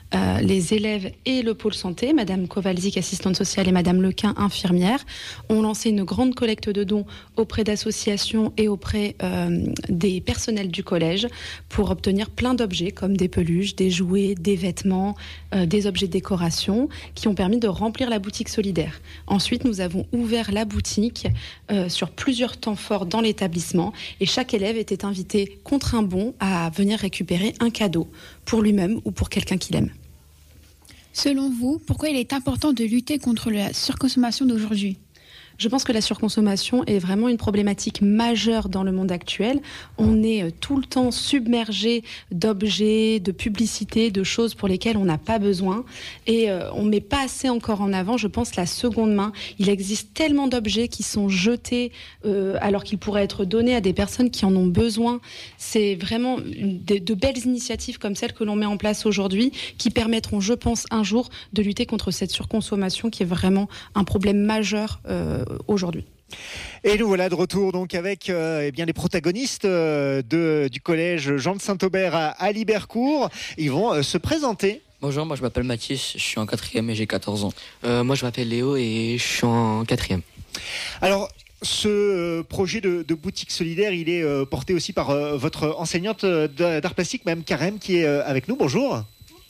Speaker 22: Les élèves et le pôle santé, Madame Kowalzik, assistante sociale, et Madame Lequin, infirmière, ont lancé une grande collecte de dons auprès d'associations et auprès des personnels du collège pour obtenir plein d'objets comme des peluches, des jouets, des vêtements, des objets de décoration qui ont permis de remplir la boutique solidaire. Ensuite, nous avons ouvert la boutique sur plusieurs temps forts dans l'établissement et chaque élève était invité contre un bon à venir récupérer un cadeau pour lui-même ou pour quelqu'un qu'il aime.
Speaker 2: Selon vous, pourquoi il est important de lutter contre la surconsommation d'aujourd'hui ?
Speaker 22: Je pense que la surconsommation est vraiment une problématique majeure dans le monde actuel. On est tout le temps submergé d'objets, de publicités, de choses pour lesquelles on n'a pas besoin. Et on ne met pas assez encore en avant, je pense, la seconde main. Il existe tellement d'objets qui sont jetés alors qu'ils pourraient être donnés à des personnes qui en ont besoin. C'est vraiment de belles initiatives comme celles que l'on met en place aujourd'hui qui permettront, je pense, un jour de lutter contre cette surconsommation qui est vraiment un problème majeur aujourd'hui.
Speaker 1: Et nous voilà de retour donc avec les protagonistes du collège Jean de Saint-Aubert à Libercourt. Ils vont se présenter.
Speaker 23: Bonjour, moi je m'appelle Mathis, je suis en 4e et j'ai 14 ans.
Speaker 3: Moi je m'appelle Léo et je suis en 4e.
Speaker 1: Alors, ce projet de boutique solidaire, il est porté aussi par votre enseignante d'art plastique, Mme Carême, qui est avec nous. Bonjour.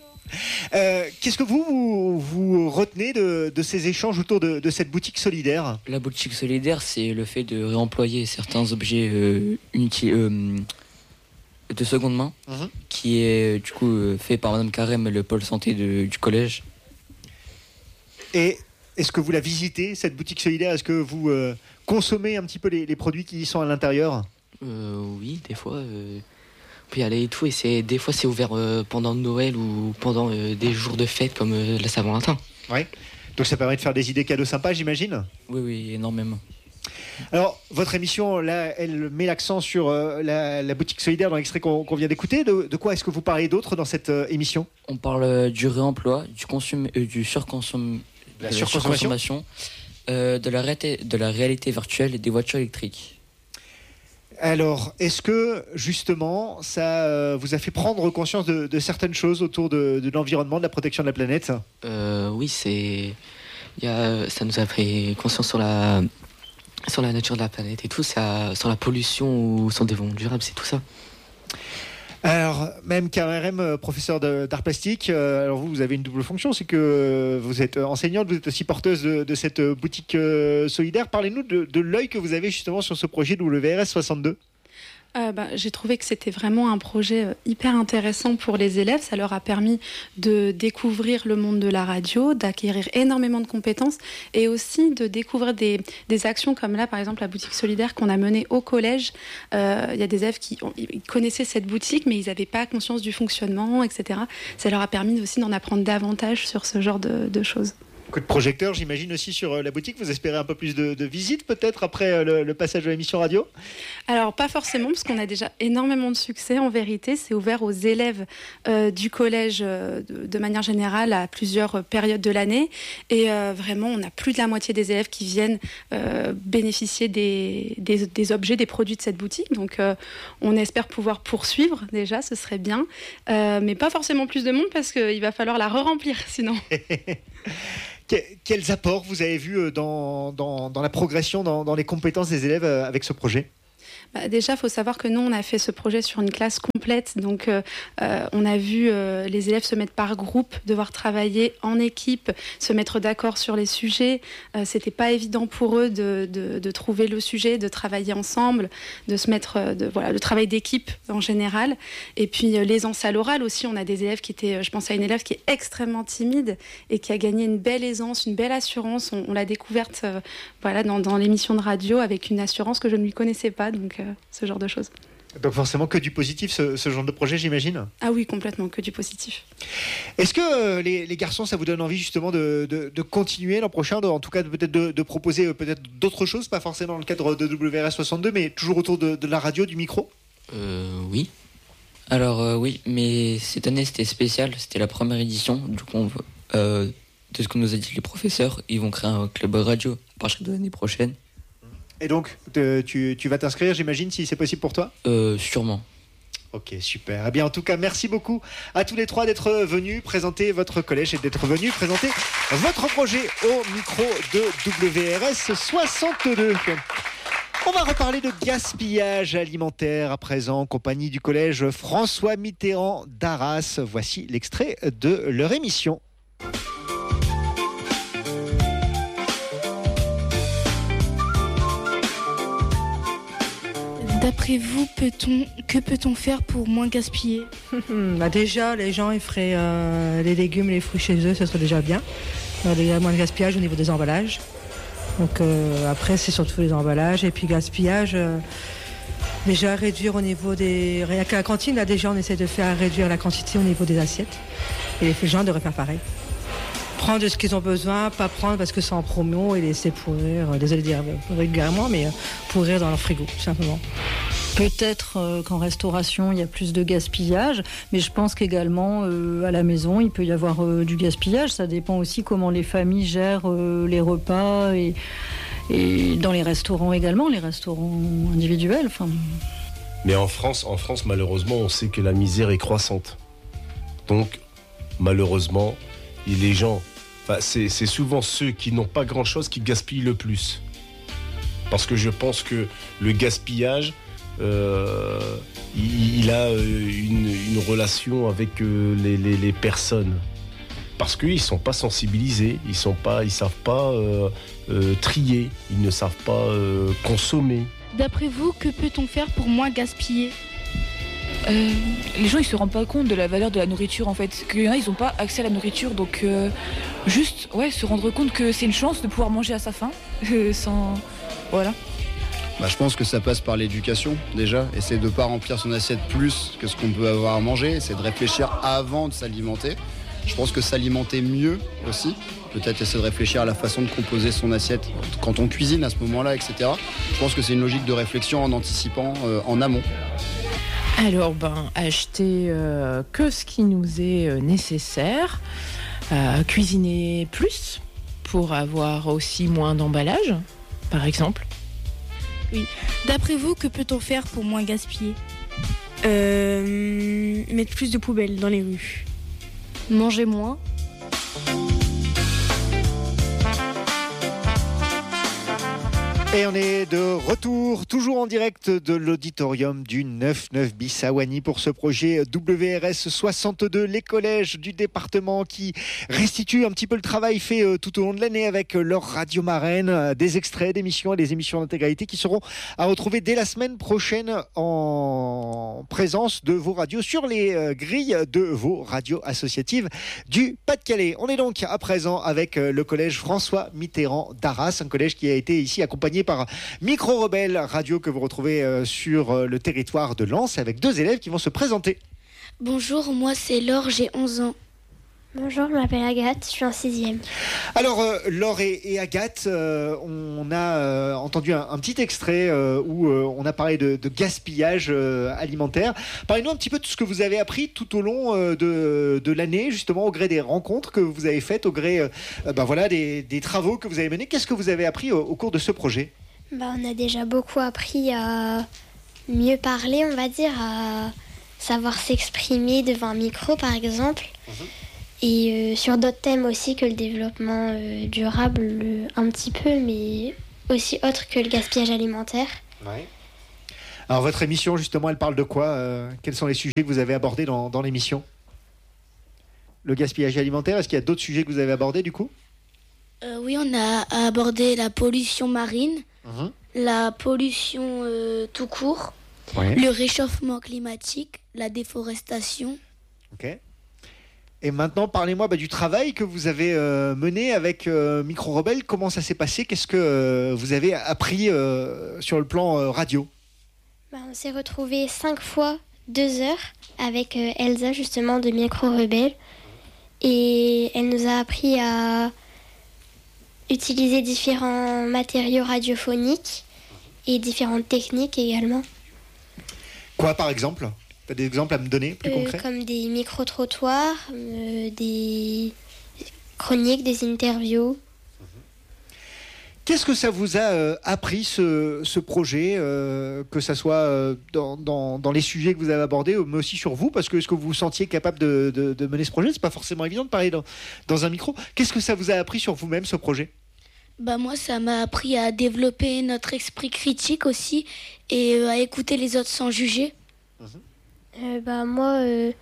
Speaker 1: Qu'est-ce que vous retenez de ces échanges autour de cette boutique solidaire ?
Speaker 23: La boutique solidaire, c'est le fait de réemployer certains objets de seconde main, qui est du coup fait par Madame Carême, le pôle santé du collège. Et
Speaker 1: est-ce que vous la visitez, cette boutique solidaire ? Est-ce que vous consommez un petit peu les produits qui y sont à l'intérieur ?
Speaker 3: Oui, des fois... peut y aller et tout, et des fois c'est ouvert pendant Noël ou pendant des jours de fête comme la Saint-Valentin.
Speaker 1: Ouais. Donc ça permet de faire des idées cadeaux sympas, j'imagine ?
Speaker 23: Oui, énormément.
Speaker 1: Alors, votre émission, là, elle met l'accent sur la boutique solidaire dans l'extrait qu'on vient d'écouter. De quoi est-ce que vous parlez d'autre dans cette émission ?
Speaker 23: On parle du réemploi, du surconsommation, de la réalité virtuelle et des voitures électriques.
Speaker 1: Alors, est-ce que, justement, ça vous a fait prendre conscience de certaines choses autour de l'environnement, de la protection de la planète ?
Speaker 3: Oui, ça nous a fait conscience sur la nature de la planète et tout, sur la pollution ou sur le développement durable, c'est tout ça.
Speaker 1: Alors, même KRM, professeur d'art plastique, alors vous avez une double fonction, c'est que vous êtes enseignante, vous êtes aussi porteuse de cette boutique solidaire. Parlez-nous de l'œil que vous avez justement sur ce projet WRS 62.
Speaker 22: J'ai trouvé que c'était vraiment un projet hyper intéressant pour les élèves. Ça leur a permis de découvrir le monde de la radio, d'acquérir énormément de compétences et aussi de découvrir des actions comme là, par exemple, la boutique solidaire qu'on a menée au collège. Il y a des élèves qui connaissaient cette boutique, mais ils n'avaient pas conscience du fonctionnement, etc. Ça leur a permis aussi d'en apprendre davantage sur ce genre de choses.
Speaker 1: Coup de projecteur, j'imagine aussi sur la boutique. Vous espérez un peu plus de visites peut-être après le passage de l'émission radio?
Speaker 22: Alors pas forcément, parce qu'on a déjà énormément de succès. En vérité, c'est ouvert aux élèves du collège de manière générale à plusieurs périodes de l'année. Et vraiment, on a plus de la moitié des élèves qui viennent bénéficier des objets, des produits de cette boutique. Donc on espère pouvoir poursuivre déjà, ce serait bien. Mais pas forcément plus de monde parce qu'il va falloir la re-remplir sinon.
Speaker 1: Quels apports vous avez vus dans la progression, dans les compétences des élèves avec ce projet?
Speaker 22: Déjà, il faut savoir que nous, on a fait ce projet sur une classe complète. Donc, on a vu les élèves se mettre par groupe, devoir travailler en équipe, se mettre d'accord sur les sujets. C'était pas évident pour eux de trouver le sujet, de travailler ensemble, de se mettre... le travail d'équipe en général. Et puis, l'aisance à l'oral aussi. On a des élèves qui étaient... Je pense à une élève qui est extrêmement timide et qui a gagné une belle aisance, une belle assurance. On l'a découverte dans l'émission de radio avec une assurance que je ne lui connaissais pas. Donc, ce genre de choses.
Speaker 1: Donc forcément que du positif, ce genre de projet, j'imagine?
Speaker 22: Ah oui, complètement, que du positif.
Speaker 1: Est-ce que les garçons, ça vous donne envie justement de continuer l'an prochain, en tout cas peut-être de proposer peut-être d'autres choses, pas forcément dans le cadre de WRS 62, mais toujours autour de la radio, du micro?
Speaker 23: Oui. Alors oui, mais cette année c'était spécial, c'était la première édition, du coup de ce que nous a dit les professeurs, ils vont créer un club radio à partir de l'année prochaine.
Speaker 1: Et donc, tu vas t'inscrire, j'imagine, si c'est possible pour toi?
Speaker 23: Sûrement.
Speaker 1: Ok, super. Eh bien, en tout cas, merci beaucoup à tous les trois d'être venus présenter votre collège et d'être venus présenter votre projet au micro de WRS 62. On va reparler de gaspillage alimentaire à présent en compagnie du collège François Mitterrand d'Arras. Voici l'extrait de leur émission.
Speaker 4: D'après vous, que peut-on faire pour moins gaspiller?
Speaker 7: Déjà, les gens ils feraient les légumes et les fruits chez eux, ce serait déjà bien. Il y a moins de gaspillage au niveau des emballages. Donc après, c'est surtout les emballages. Et puis gaspillage, déjà réduire au niveau des... Rien qu'à la cantine, là déjà, on essaie de faire réduire la quantité au niveau des assiettes. Et les gens devraient faire pareil. Prendre de ce qu'ils ont besoin, pas prendre parce que c'est en promo et laisser pourrir, désolé de dire régulièrement, mais pourrir dans leur frigo, tout simplement.
Speaker 8: Peut-être qu'en restauration, il y a plus de gaspillage, mais je pense qu'également, à la maison, il peut y avoir du gaspillage. Ça dépend aussi comment les familles gèrent les repas et dans les restaurants également, les restaurants individuels.
Speaker 24: Mais en France, malheureusement, on sait que la misère est croissante. Donc, malheureusement, les gens... c'est souvent ceux qui n'ont pas grand-chose qui gaspillent le plus. Parce que je pense que le gaspillage, il a une relation avec les personnes. Parce qu'ils ne sont pas sensibilisés, ils ne savent pas trier, ils ne savent pas consommer.
Speaker 4: D'après vous, que peut-on faire pour moins gaspiller?
Speaker 25: Les gens ils se rendent pas compte de la valeur de la nourriture en fait. Qu'il y en a ils n'ont pas accès à la nourriture, donc juste se rendre compte que c'est une chance de pouvoir manger à sa faim sans... Voilà.
Speaker 26: Je pense que ça passe par l'éducation déjà. Essayer de ne pas remplir son assiette plus que ce qu'on peut avoir à manger. Essayer de réfléchir avant de s'alimenter. Je pense que s'alimenter mieux aussi. Peut-être essayer de réfléchir à la façon de composer son assiette quand on cuisine à ce moment-là, etc. Je pense que c'est une logique de réflexion en anticipant en amont.
Speaker 27: Alors, acheter que ce qui nous est nécessaire, cuisiner plus pour avoir aussi moins d'emballage, par exemple.
Speaker 4: Oui. D'après vous, que peut-on faire pour moins gaspiller?
Speaker 28: Mettre plus de poubelles dans les rues.
Speaker 4: Manger moins.
Speaker 1: Et on est de retour, toujours en direct de l'auditorium du 9-9 bis à Wany pour ce projet WRS 62, les collèges du département qui restituent un petit peu le travail fait tout au long de l'année avec leur radio marraine, des extraits d'émissions et des émissions d'intégralité qui seront à retrouver dès la semaine prochaine en présence de vos radios sur les grilles de vos radios associatives du Pas-de-Calais. On est donc à présent avec le collège François Mitterrand d'Arras, un collège qui a été ici accompagné par Micro Rebelle Radio que vous retrouvez sur le territoire de Lens avec deux élèves qui vont se présenter.
Speaker 28: Bonjour, moi c'est Laure, j'ai 11 ans.
Speaker 20: Bonjour, je m'appelle Agathe, je suis en 6e.
Speaker 1: Alors, Laure et Agathe, on a entendu un petit extrait où on a parlé de gaspillage alimentaire. Parlez-nous un petit peu de ce que vous avez appris tout au long de l'année, justement au gré des rencontres que vous avez faites, au gré des travaux que vous avez menés. Qu'est-ce que vous avez appris au cours de ce projet ?
Speaker 20: On a déjà beaucoup appris à mieux parler, on va dire, à savoir s'exprimer devant un micro, par exemple. Et sur d'autres thèmes aussi que le développement durable, un petit peu, mais aussi autre que le gaspillage alimentaire.
Speaker 1: Ouais. Alors votre émission, justement, elle parle de quoi ? Quels sont les sujets que vous avez abordés dans l'émission ? Le gaspillage alimentaire, est-ce qu'il y a d'autres sujets que vous avez abordés du coup ?
Speaker 28: Oui, on a abordé la pollution marine, la pollution tout court, le réchauffement climatique, la déforestation.
Speaker 1: Ok. Et maintenant, parlez-moi du travail que vous avez mené avec Micro Rebelle. Comment ça s'est passé ? Qu'est-ce que vous avez appris sur le plan radio ?
Speaker 20: On s'est retrouvés 5 fois 2 heures avec Elsa, justement, de Micro Rebelle. Et elle nous a appris à utiliser différents matériaux radiophoniques et différentes techniques également.
Speaker 1: Quoi, par exemple ? Tu as des exemples à me donner plus concrets ?
Speaker 20: Comme des micro-trottoirs, des chroniques, des interviews.
Speaker 1: Qu'est-ce que ça vous a appris ce projet, que ça soit dans les sujets que vous avez abordés, mais aussi sur vous, parce que est-ce que vous vous sentiez capable de mener ce projet ? C'est pas forcément évident de parler dans un micro. Qu'est-ce que ça vous a appris sur vous-même, ce projet ?
Speaker 28: Moi, ça m'a appris à développer notre esprit critique aussi et à écouter les autres sans juger.
Speaker 20: Moi,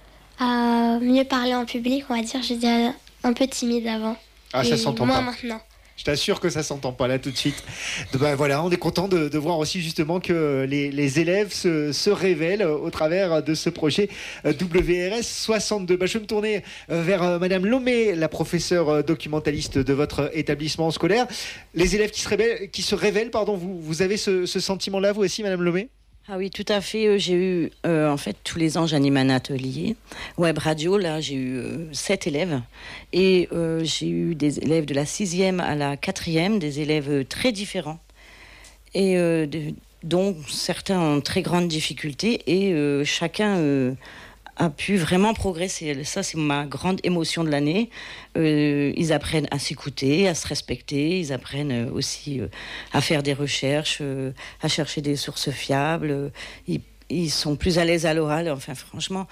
Speaker 20: à mieux parler en public, on va dire, j'étais un peu timide avant.
Speaker 1: Ah, ça s'entend
Speaker 20: pas.
Speaker 1: Moi
Speaker 20: Maintenant.
Speaker 1: Je t'assure que ça s'entend pas là tout de suite. Voilà, on est content de voir aussi justement que les élèves se révèlent au travers de ce projet WRS 62. Je vais me tourner vers Madame Lomé, la professeure documentaliste de votre établissement scolaire. Les élèves qui se révèlent, vous avez ce sentiment-là vous aussi, Madame Lomé ?
Speaker 5: Ah oui, tout à fait. J'ai eu, en fait, tous les ans, j'anime un atelier web radio. Là, j'ai eu 7 élèves. Et j'ai eu des élèves de la 6e à la 4e, des élèves très différents. Et dont certains ont très grandes difficultés. Et chacun a pu vraiment progresser. Ça, c'est ma grande émotion de l'année. Ils apprennent à s'écouter, à se respecter. Ils apprennent aussi à faire des recherches, à chercher des sources fiables. Ils sont plus à l'aise à l'oral. Enfin, franchement,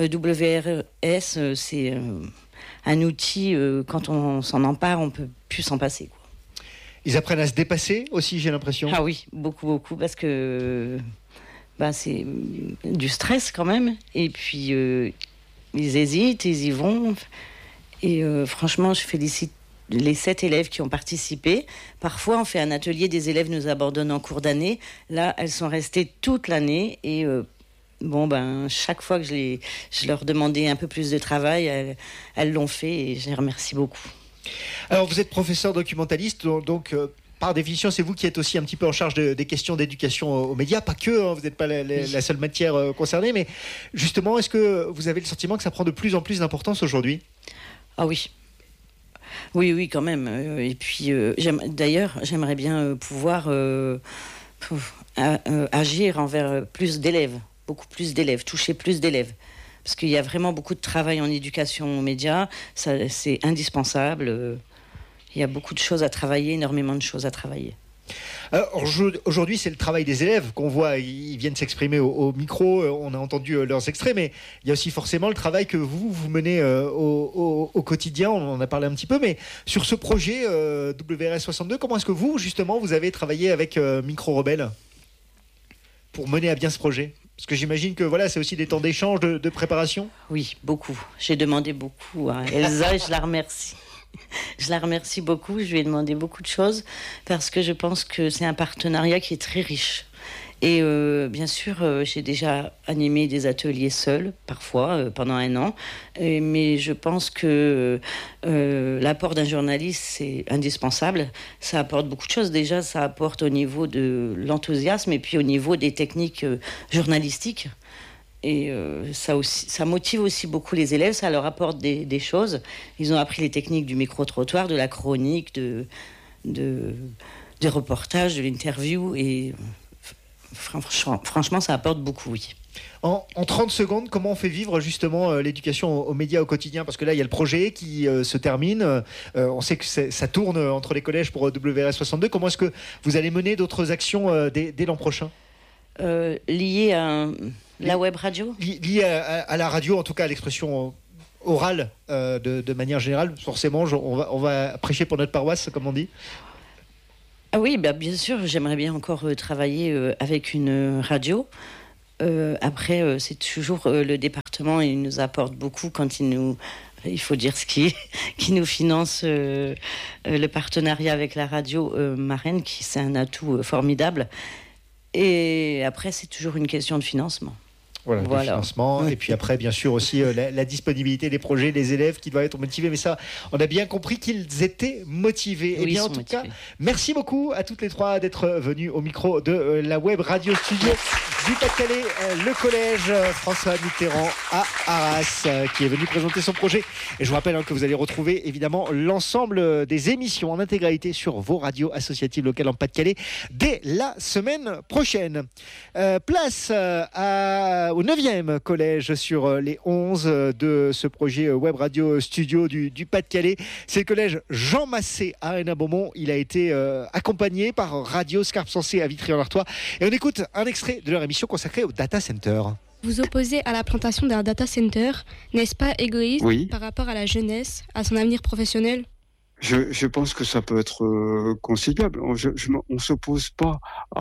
Speaker 5: WRS, c'est un outil, quand on s'en empare, on ne peut plus s'en passer, quoi.
Speaker 1: Ils apprennent à se dépasser aussi, j'ai l'impression.
Speaker 5: Ah oui, beaucoup, parce que... c'est du stress quand même. Et puis, ils hésitent, ils y vont. Et franchement, je félicite les 7 élèves qui ont participé. Parfois, on fait un atelier, des élèves nous abandonnent en cours d'année. Là, elles sont restées toute l'année. Et chaque fois que je leur demandais un peu plus de travail, elles l'ont fait. Et je les remercie beaucoup.
Speaker 1: Alors, vous êtes professeur documentaliste, donc par définition, c'est vous qui êtes aussi un petit peu en charge des questions d'éducation aux médias, pas que, vous n'êtes pas la seule matière concernée, mais justement, est-ce que vous avez le sentiment que ça prend de plus en plus d'importance aujourd'hui ?
Speaker 5: Ah oui. Oui, quand même. Et puis, d'ailleurs, j'aimerais bien pouvoir agir envers plus d'élèves, beaucoup plus d'élèves, toucher plus d'élèves. Parce qu'il y a vraiment beaucoup de travail en éducation aux médias, ça, c'est indispensable. Il y a beaucoup de choses à travailler, énormément de choses à travailler.
Speaker 1: Alors, aujourd'hui, c'est le travail des élèves qu'on voit. Ils viennent s'exprimer au micro. On a entendu leurs extraits, mais il y a aussi forcément le travail que vous menez au quotidien. On en a parlé un petit peu, mais sur ce projet WRS 62, comment est-ce que vous avez travaillé avec Micro Rebelle pour mener à bien ce projet ? Parce que j'imagine que c'est aussi des temps d'échange, de préparation.
Speaker 5: Oui, beaucoup. J'ai demandé beaucoup à Elsa et je la remercie. Je la remercie beaucoup, je lui ai demandé beaucoup de choses parce que je pense que c'est un partenariat qui est très riche. Et bien sûr, j'ai déjà animé des ateliers seuls, parfois, pendant 1 an. Mais je pense que l'apport d'un journaliste, c'est indispensable. Ça apporte beaucoup de choses. Déjà, ça apporte au niveau de l'enthousiasme et puis au niveau des techniques journalistiques. Et ça motive aussi beaucoup les élèves, ça leur apporte des choses. Ils ont appris les techniques du micro-trottoir, de la chronique, des reportages, de l'interview. Et franchement, ça apporte beaucoup, oui.
Speaker 1: En 30 secondes, comment on fait vivre justement l'éducation aux médias au quotidien ? Parce que là, il y a le projet qui se termine. On sait que ça tourne entre les collèges pour WRS 62. Comment est-ce que vous allez mener d'autres actions dès l'an prochain ?
Speaker 5: Liées à la web radio ?
Speaker 1: Liées à la radio, en tout cas à l'expression orale de manière générale. Forcément, on va prêcher pour notre paroisse, comme on dit.
Speaker 5: Ah oui, bien sûr, j'aimerais bien encore travailler avec une radio. Après, c'est toujours le département, il nous apporte beaucoup quand il faut dire ce qui nous finance le partenariat avec la radio Marraine, c'est un atout formidable. Et après, c'est toujours une question de financement.
Speaker 1: Voilà. Le financement. Et puis après, bien sûr, aussi la disponibilité des projets, les élèves qui doivent être motivés. Mais ça, on a bien compris qu'ils étaient motivés.
Speaker 5: Oui,
Speaker 1: et bien, en tout cas, merci beaucoup à toutes les trois d'être venues au micro de la Web Radio Studio du Pas-de-Calais, le collège François Mitterrand à Arras, qui est venu présenter son projet. Et je vous rappelle que vous allez retrouver évidemment l'ensemble des émissions en intégralité sur vos radios associatives locales en Pas-de-Calais dès la semaine prochaine. Place au 9e collège sur les 11 de ce projet Web Radio Studio du Pas-de-Calais. C'est le collège Jean Massé à Hénin-Beaumont. Il a été accompagné par Radio Scarpe Sensée à Vitry-en-Artois. Et on écoute un extrait de leur émission consacrée au data center.
Speaker 6: Vous opposez à la plantation d'un data center, n'est-ce pas égoïste par rapport à la jeunesse, à son avenir professionnel ?
Speaker 9: Je pense que ça peut être conciliable. On ne s'oppose pas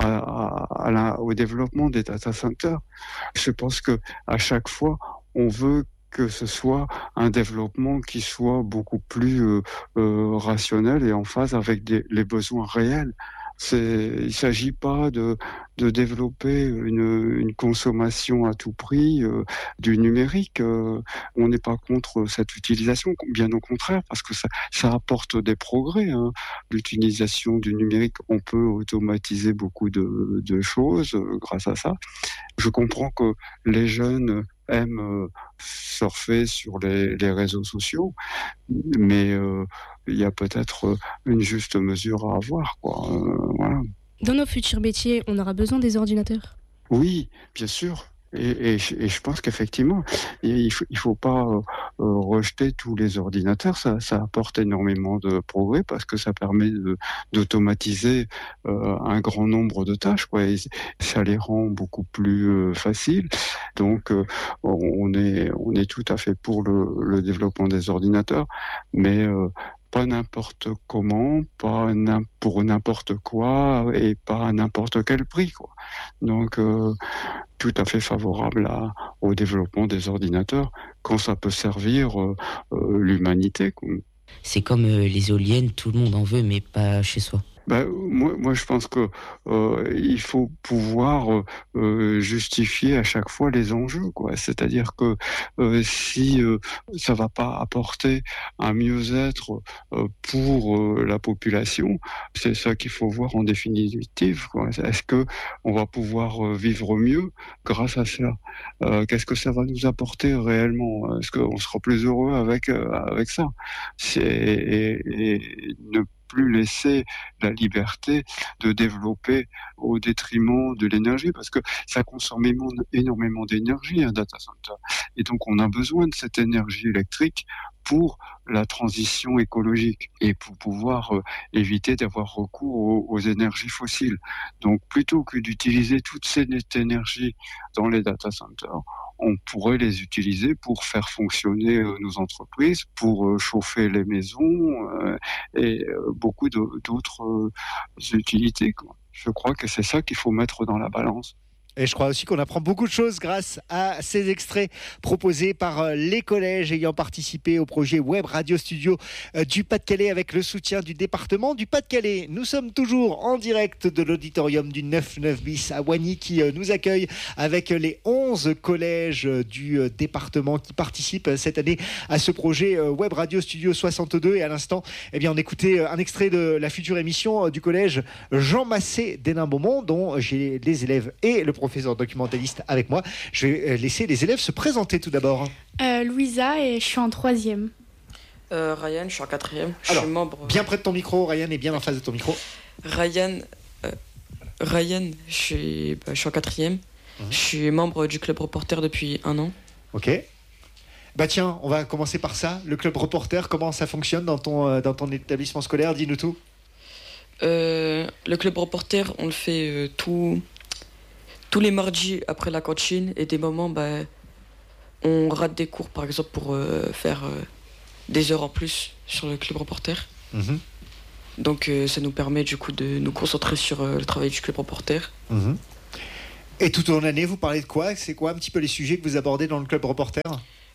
Speaker 9: au développement des data centers. Je pense que à chaque fois, on veut que ce soit un développement qui soit beaucoup plus rationnel et en phase avec les besoins réels. Il ne s'agit pas de développer une consommation à tout prix du numérique. On n'est pas contre cette utilisation, bien au contraire, parce que ça apporte des progrès. L'utilisation du numérique, on peut automatiser beaucoup de choses grâce à ça. Je comprends que les jeunes aiment surfer sur les réseaux sociaux, mais il y a peut-être une juste mesure à avoir, quoi. Voilà.
Speaker 6: Dans nos futurs métiers, on aura besoin des ordinateurs ?
Speaker 9: Oui, bien sûr. Et je pense qu'effectivement, il faut pas rejeter tous les ordinateurs. Ça apporte énormément de progrès parce que ça permet d'automatiser un grand nombre de tâches, quoi. Et ça les rend beaucoup plus faciles. Donc, on est tout à fait pour le développement des ordinateurs, mais pas n'importe comment, pas pour n'importe quoi et pas à n'importe quel prix, quoi. Donc, tout à fait favorable au développement des ordinateurs quand ça peut servir l'humanité, quoi.
Speaker 10: C'est comme les éoliennes, tout le monde en veut, mais pas chez soi.
Speaker 9: Moi, je pense que il faut pouvoir justifier à chaque fois les enjeux, quoi. C'est-à-dire que si ça va pas apporter un mieux-être pour la population, c'est ça qu'il faut voir en définitive, quoi. Est-ce que on va pouvoir vivre mieux grâce à cela ? Qu'est-ce que ça va nous apporter réellement ? Est-ce qu'on sera plus heureux avec ça ? Et ne plus laisser la liberté de développer au détriment de l'énergie, parce que ça consomme énormément d'énergie, un data center. Et donc, on a besoin de cette énergie électrique pour la transition écologique et pour pouvoir éviter d'avoir recours aux énergies fossiles. Donc, plutôt que d'utiliser toute cette énergie dans les data centers, on pourrait les utiliser pour faire fonctionner nos entreprises, pour chauffer les maisons et beaucoup d'autres utilités, quoi. Je crois que c'est ça qu'il faut mettre dans la balance.
Speaker 1: Et je crois aussi qu'on apprend beaucoup de choses grâce à ces extraits proposés par les collèges ayant participé au projet Web Radio Studio du Pas-de-Calais avec le soutien du département du Pas-de-Calais. Nous sommes toujours en direct de l'auditorium du 9-9 bis à Wagny qui nous accueille avec les 11 collèges du département qui participent cette année à ce projet Web Radio Studio 62. Et à l'instant, on écoutait un extrait de la future émission du collège Jean Massé d'Hénin-Beaumont dont j'ai les élèves et le professeur documentaliste avec moi. Je vais laisser les élèves se présenter tout d'abord.
Speaker 6: Louisa, et je suis en 3e.
Speaker 23: Ryan, je suis en 4e. Je
Speaker 1: Alors,
Speaker 23: suis membre.
Speaker 1: bien près de ton micro, Ryan, et bien en face de ton micro.
Speaker 23: Ryan, je suis en 4e. Je suis membre du club reporter depuis 1 an.
Speaker 1: Ok. Bah tiens, on va commencer par ça. Le club reporter, comment ça fonctionne dans ton établissement scolaire? Dis-nous tout.
Speaker 23: Le club reporter, on le fait tous les mardis après la cantine, et des moments, on rate des cours, par exemple, pour faire des heures en plus sur le club reporter.
Speaker 1: Mmh.
Speaker 23: Donc ça nous permet du coup de nous concentrer sur le travail du club reporter.
Speaker 1: Mmh. Et tout au long de l'année, vous parlez de quoi? C'est quoi un petit peu les sujets que vous abordez dans le club reporter?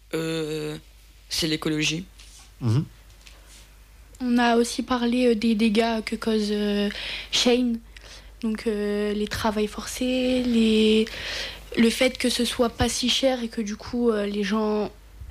Speaker 23: C'est l'écologie.
Speaker 1: Mmh.
Speaker 6: On a aussi parlé des dégâts que cause Shane, donc les travails forcés, le fait que ce soit pas si cher et que du coup les gens,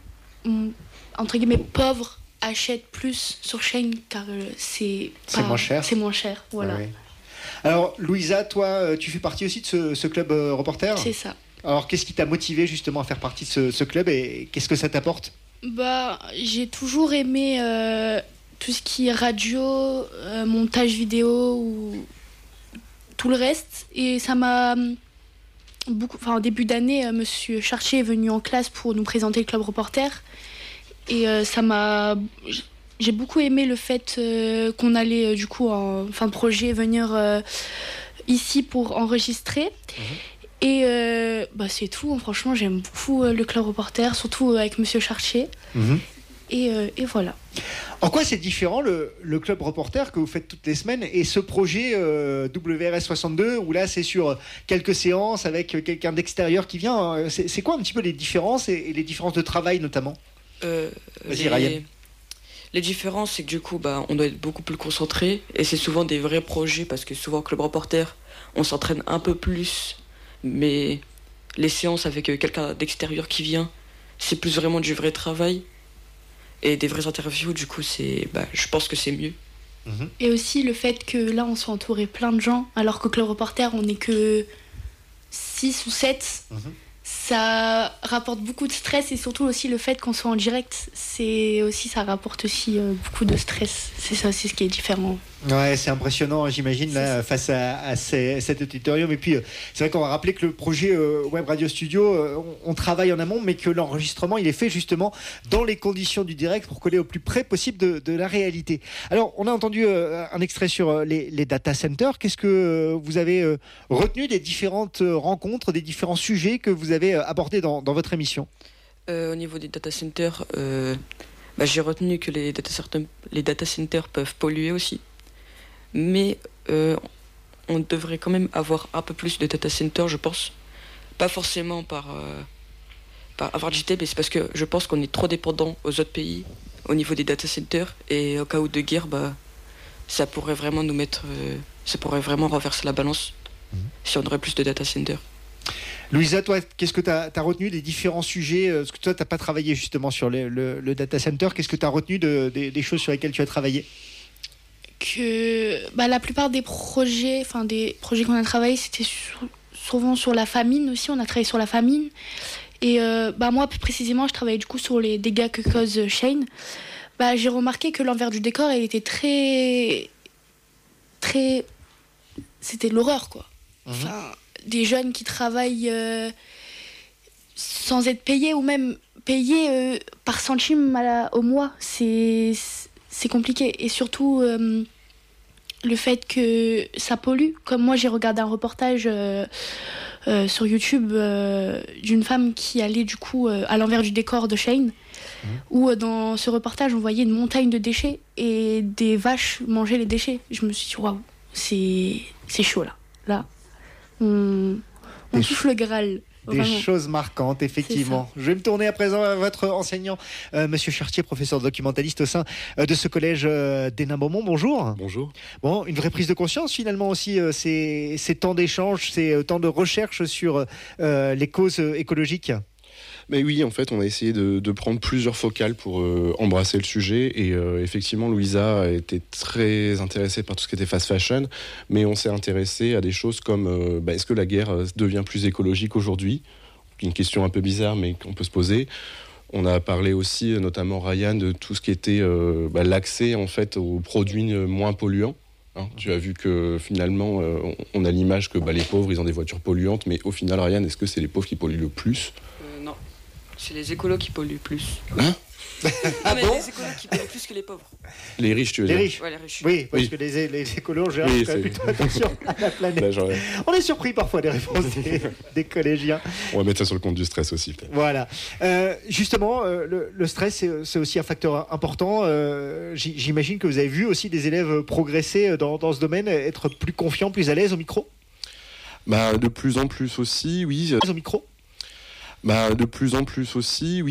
Speaker 6: entre guillemets, pauvres achètent plus sur Shane car c'est
Speaker 1: moins cher.
Speaker 6: C'est moins cher, voilà.
Speaker 1: Oui. Alors Louisa, toi, tu fais partie aussi de ce club reporter?
Speaker 6: C'est ça.
Speaker 1: Alors qu'est-ce qui t'a motivé justement à faire partie de ce club et qu'est-ce que ça t'apporte?
Speaker 6: J'ai toujours aimé tout ce qui est radio, montage vidéo ou tout le reste, et ça m'a beaucoup. Enfin, en début d'année, Monsieur Chartier est venu en classe pour nous présenter le club reporter, et j'ai beaucoup aimé le fait qu'on allait du coup en fin de projet venir ici pour enregistrer. Et c'est tout, franchement j'aime beaucoup le club reporter, surtout avec Monsieur Chartier. Et voilà.
Speaker 1: En quoi c'est différent le club reporter que vous faites toutes les semaines et ce projet WRS 62 où là c'est sur quelques séances avec quelqu'un d'extérieur qui vient? C'est quoi un petit peu les différences et les différences de travail notamment? Vas-y Ryan.
Speaker 23: Les différences, c'est que du coup on doit être beaucoup plus concentré, et c'est souvent des vrais projets, parce que souvent club reporter on s'entraîne un peu plus, mais les séances avec quelqu'un d'extérieur qui vient, c'est plus vraiment du vrai travail et des vraies interviews. Du coup je pense que c'est mieux.
Speaker 6: Et aussi le fait que là on soit entouré plein de gens, alors qu'au club reporter on n'est que 6 ou 7. Ça rapporte beaucoup de stress, et surtout aussi le fait qu'on soit en direct, ça rapporte aussi beaucoup de stress. C'est ça, c'est ce qui est différent.
Speaker 1: Ouais, c'est impressionnant, j'imagine, là, face à cet auditorium. Et puis, c'est vrai qu'on va rappeler que le projet Web Radio Studio, on travaille en amont, mais que l'enregistrement, il est fait justement dans les conditions du direct pour coller au plus près possible de la réalité. Alors, on a entendu un extrait sur les data centers. Qu'est-ce que vous avez retenu des différentes rencontres, des différents sujets que vous avez abordés dans votre émission?
Speaker 23: Au niveau des data centers, j'ai retenu que les data centers peuvent polluer aussi. Mais on devrait quand même avoir un peu plus de data centers, je pense. Pas forcément par avoir du mais c'est parce que je pense qu'on est trop dépendant aux autres pays au niveau des data centers, et au cas où de guerre, ça pourrait vraiment ça pourrait vraiment renverser la balance si on aurait plus de data centers.
Speaker 1: Louisa, toi, qu'est-ce que tu as retenu des différents sujets? Parce que toi, tu n'as pas travaillé justement sur le data center. Qu'est-ce que tu as retenu des choses sur lesquelles tu as travaillé?
Speaker 6: Que la plupart des projets qu'on a travaillé, c'était souvent sur la famine aussi. On a travaillé sur la famine. Et moi, plus précisément, je travaillais du coup sur les dégâts que cause Shane. J'ai remarqué que l'envers du décor, il était très... C'était l'horreur, quoi. Des jeunes qui travaillent sans être payés, ou même payés par centime au mois. C'est compliqué. Et surtout, le fait que ça pollue. Comme moi, j'ai regardé un reportage sur YouTube d'une femme qui allait du coup à l'envers du décor de Shane, où dans ce reportage, on voyait une montagne de déchets et des vaches mangeaient les déchets. Je me suis dit, waouh, c'est chaud là. Là, on touche le Graal.
Speaker 1: Des choses marquantes, effectivement. Je vais me tourner à présent à votre enseignant, Monsieur Chartier, professeur documentaliste au sein de ce collège d'Hénin-Beaumont. Bonjour.
Speaker 11: Bonjour.
Speaker 1: Bon, une vraie prise de conscience finalement aussi, ces temps d'échange, ces temps de recherche sur les causes écologiques.
Speaker 11: Mais oui, en fait, on a essayé de prendre plusieurs focales pour embrasser le sujet. Et effectivement, Louisa a été très intéressée par tout ce qui était fast fashion. Mais on s'est intéressé à des choses comme est-ce que la guerre devient plus écologique aujourd'hui ? Une question un peu bizarre, mais qu'on peut se poser. On a parlé aussi, notamment Ryan, de tout ce qui était l'accès en fait aux produits moins polluants. Hein, tu as vu que finalement, on a l'image que les pauvres, ils ont des voitures polluantes, mais au final, Ryan, est-ce que c'est les pauvres qui polluent le plus ?
Speaker 12: Non, c'est les écolos qui polluent plus.
Speaker 11: Hein ?
Speaker 12: Mais les écolos qui polluent plus que les pauvres.
Speaker 11: Les riches, tu veux dire ?
Speaker 12: Ouais, les riches.
Speaker 1: Oui, parce que les écolos, en général, font plutôt attention à la planète. On est surpris parfois des réponses des collégiens.
Speaker 11: On va mettre ça sur le compte du stress aussi, peut-être.
Speaker 1: Voilà. Justement, le stress, c'est aussi un facteur important. J'imagine que vous avez vu aussi des élèves progresser dans ce domaine, être plus confiants, plus à l'aise au micro ?
Speaker 11: De plus en plus aussi, oui.
Speaker 1: Au micro ?
Speaker 11: De plus en plus aussi, oui.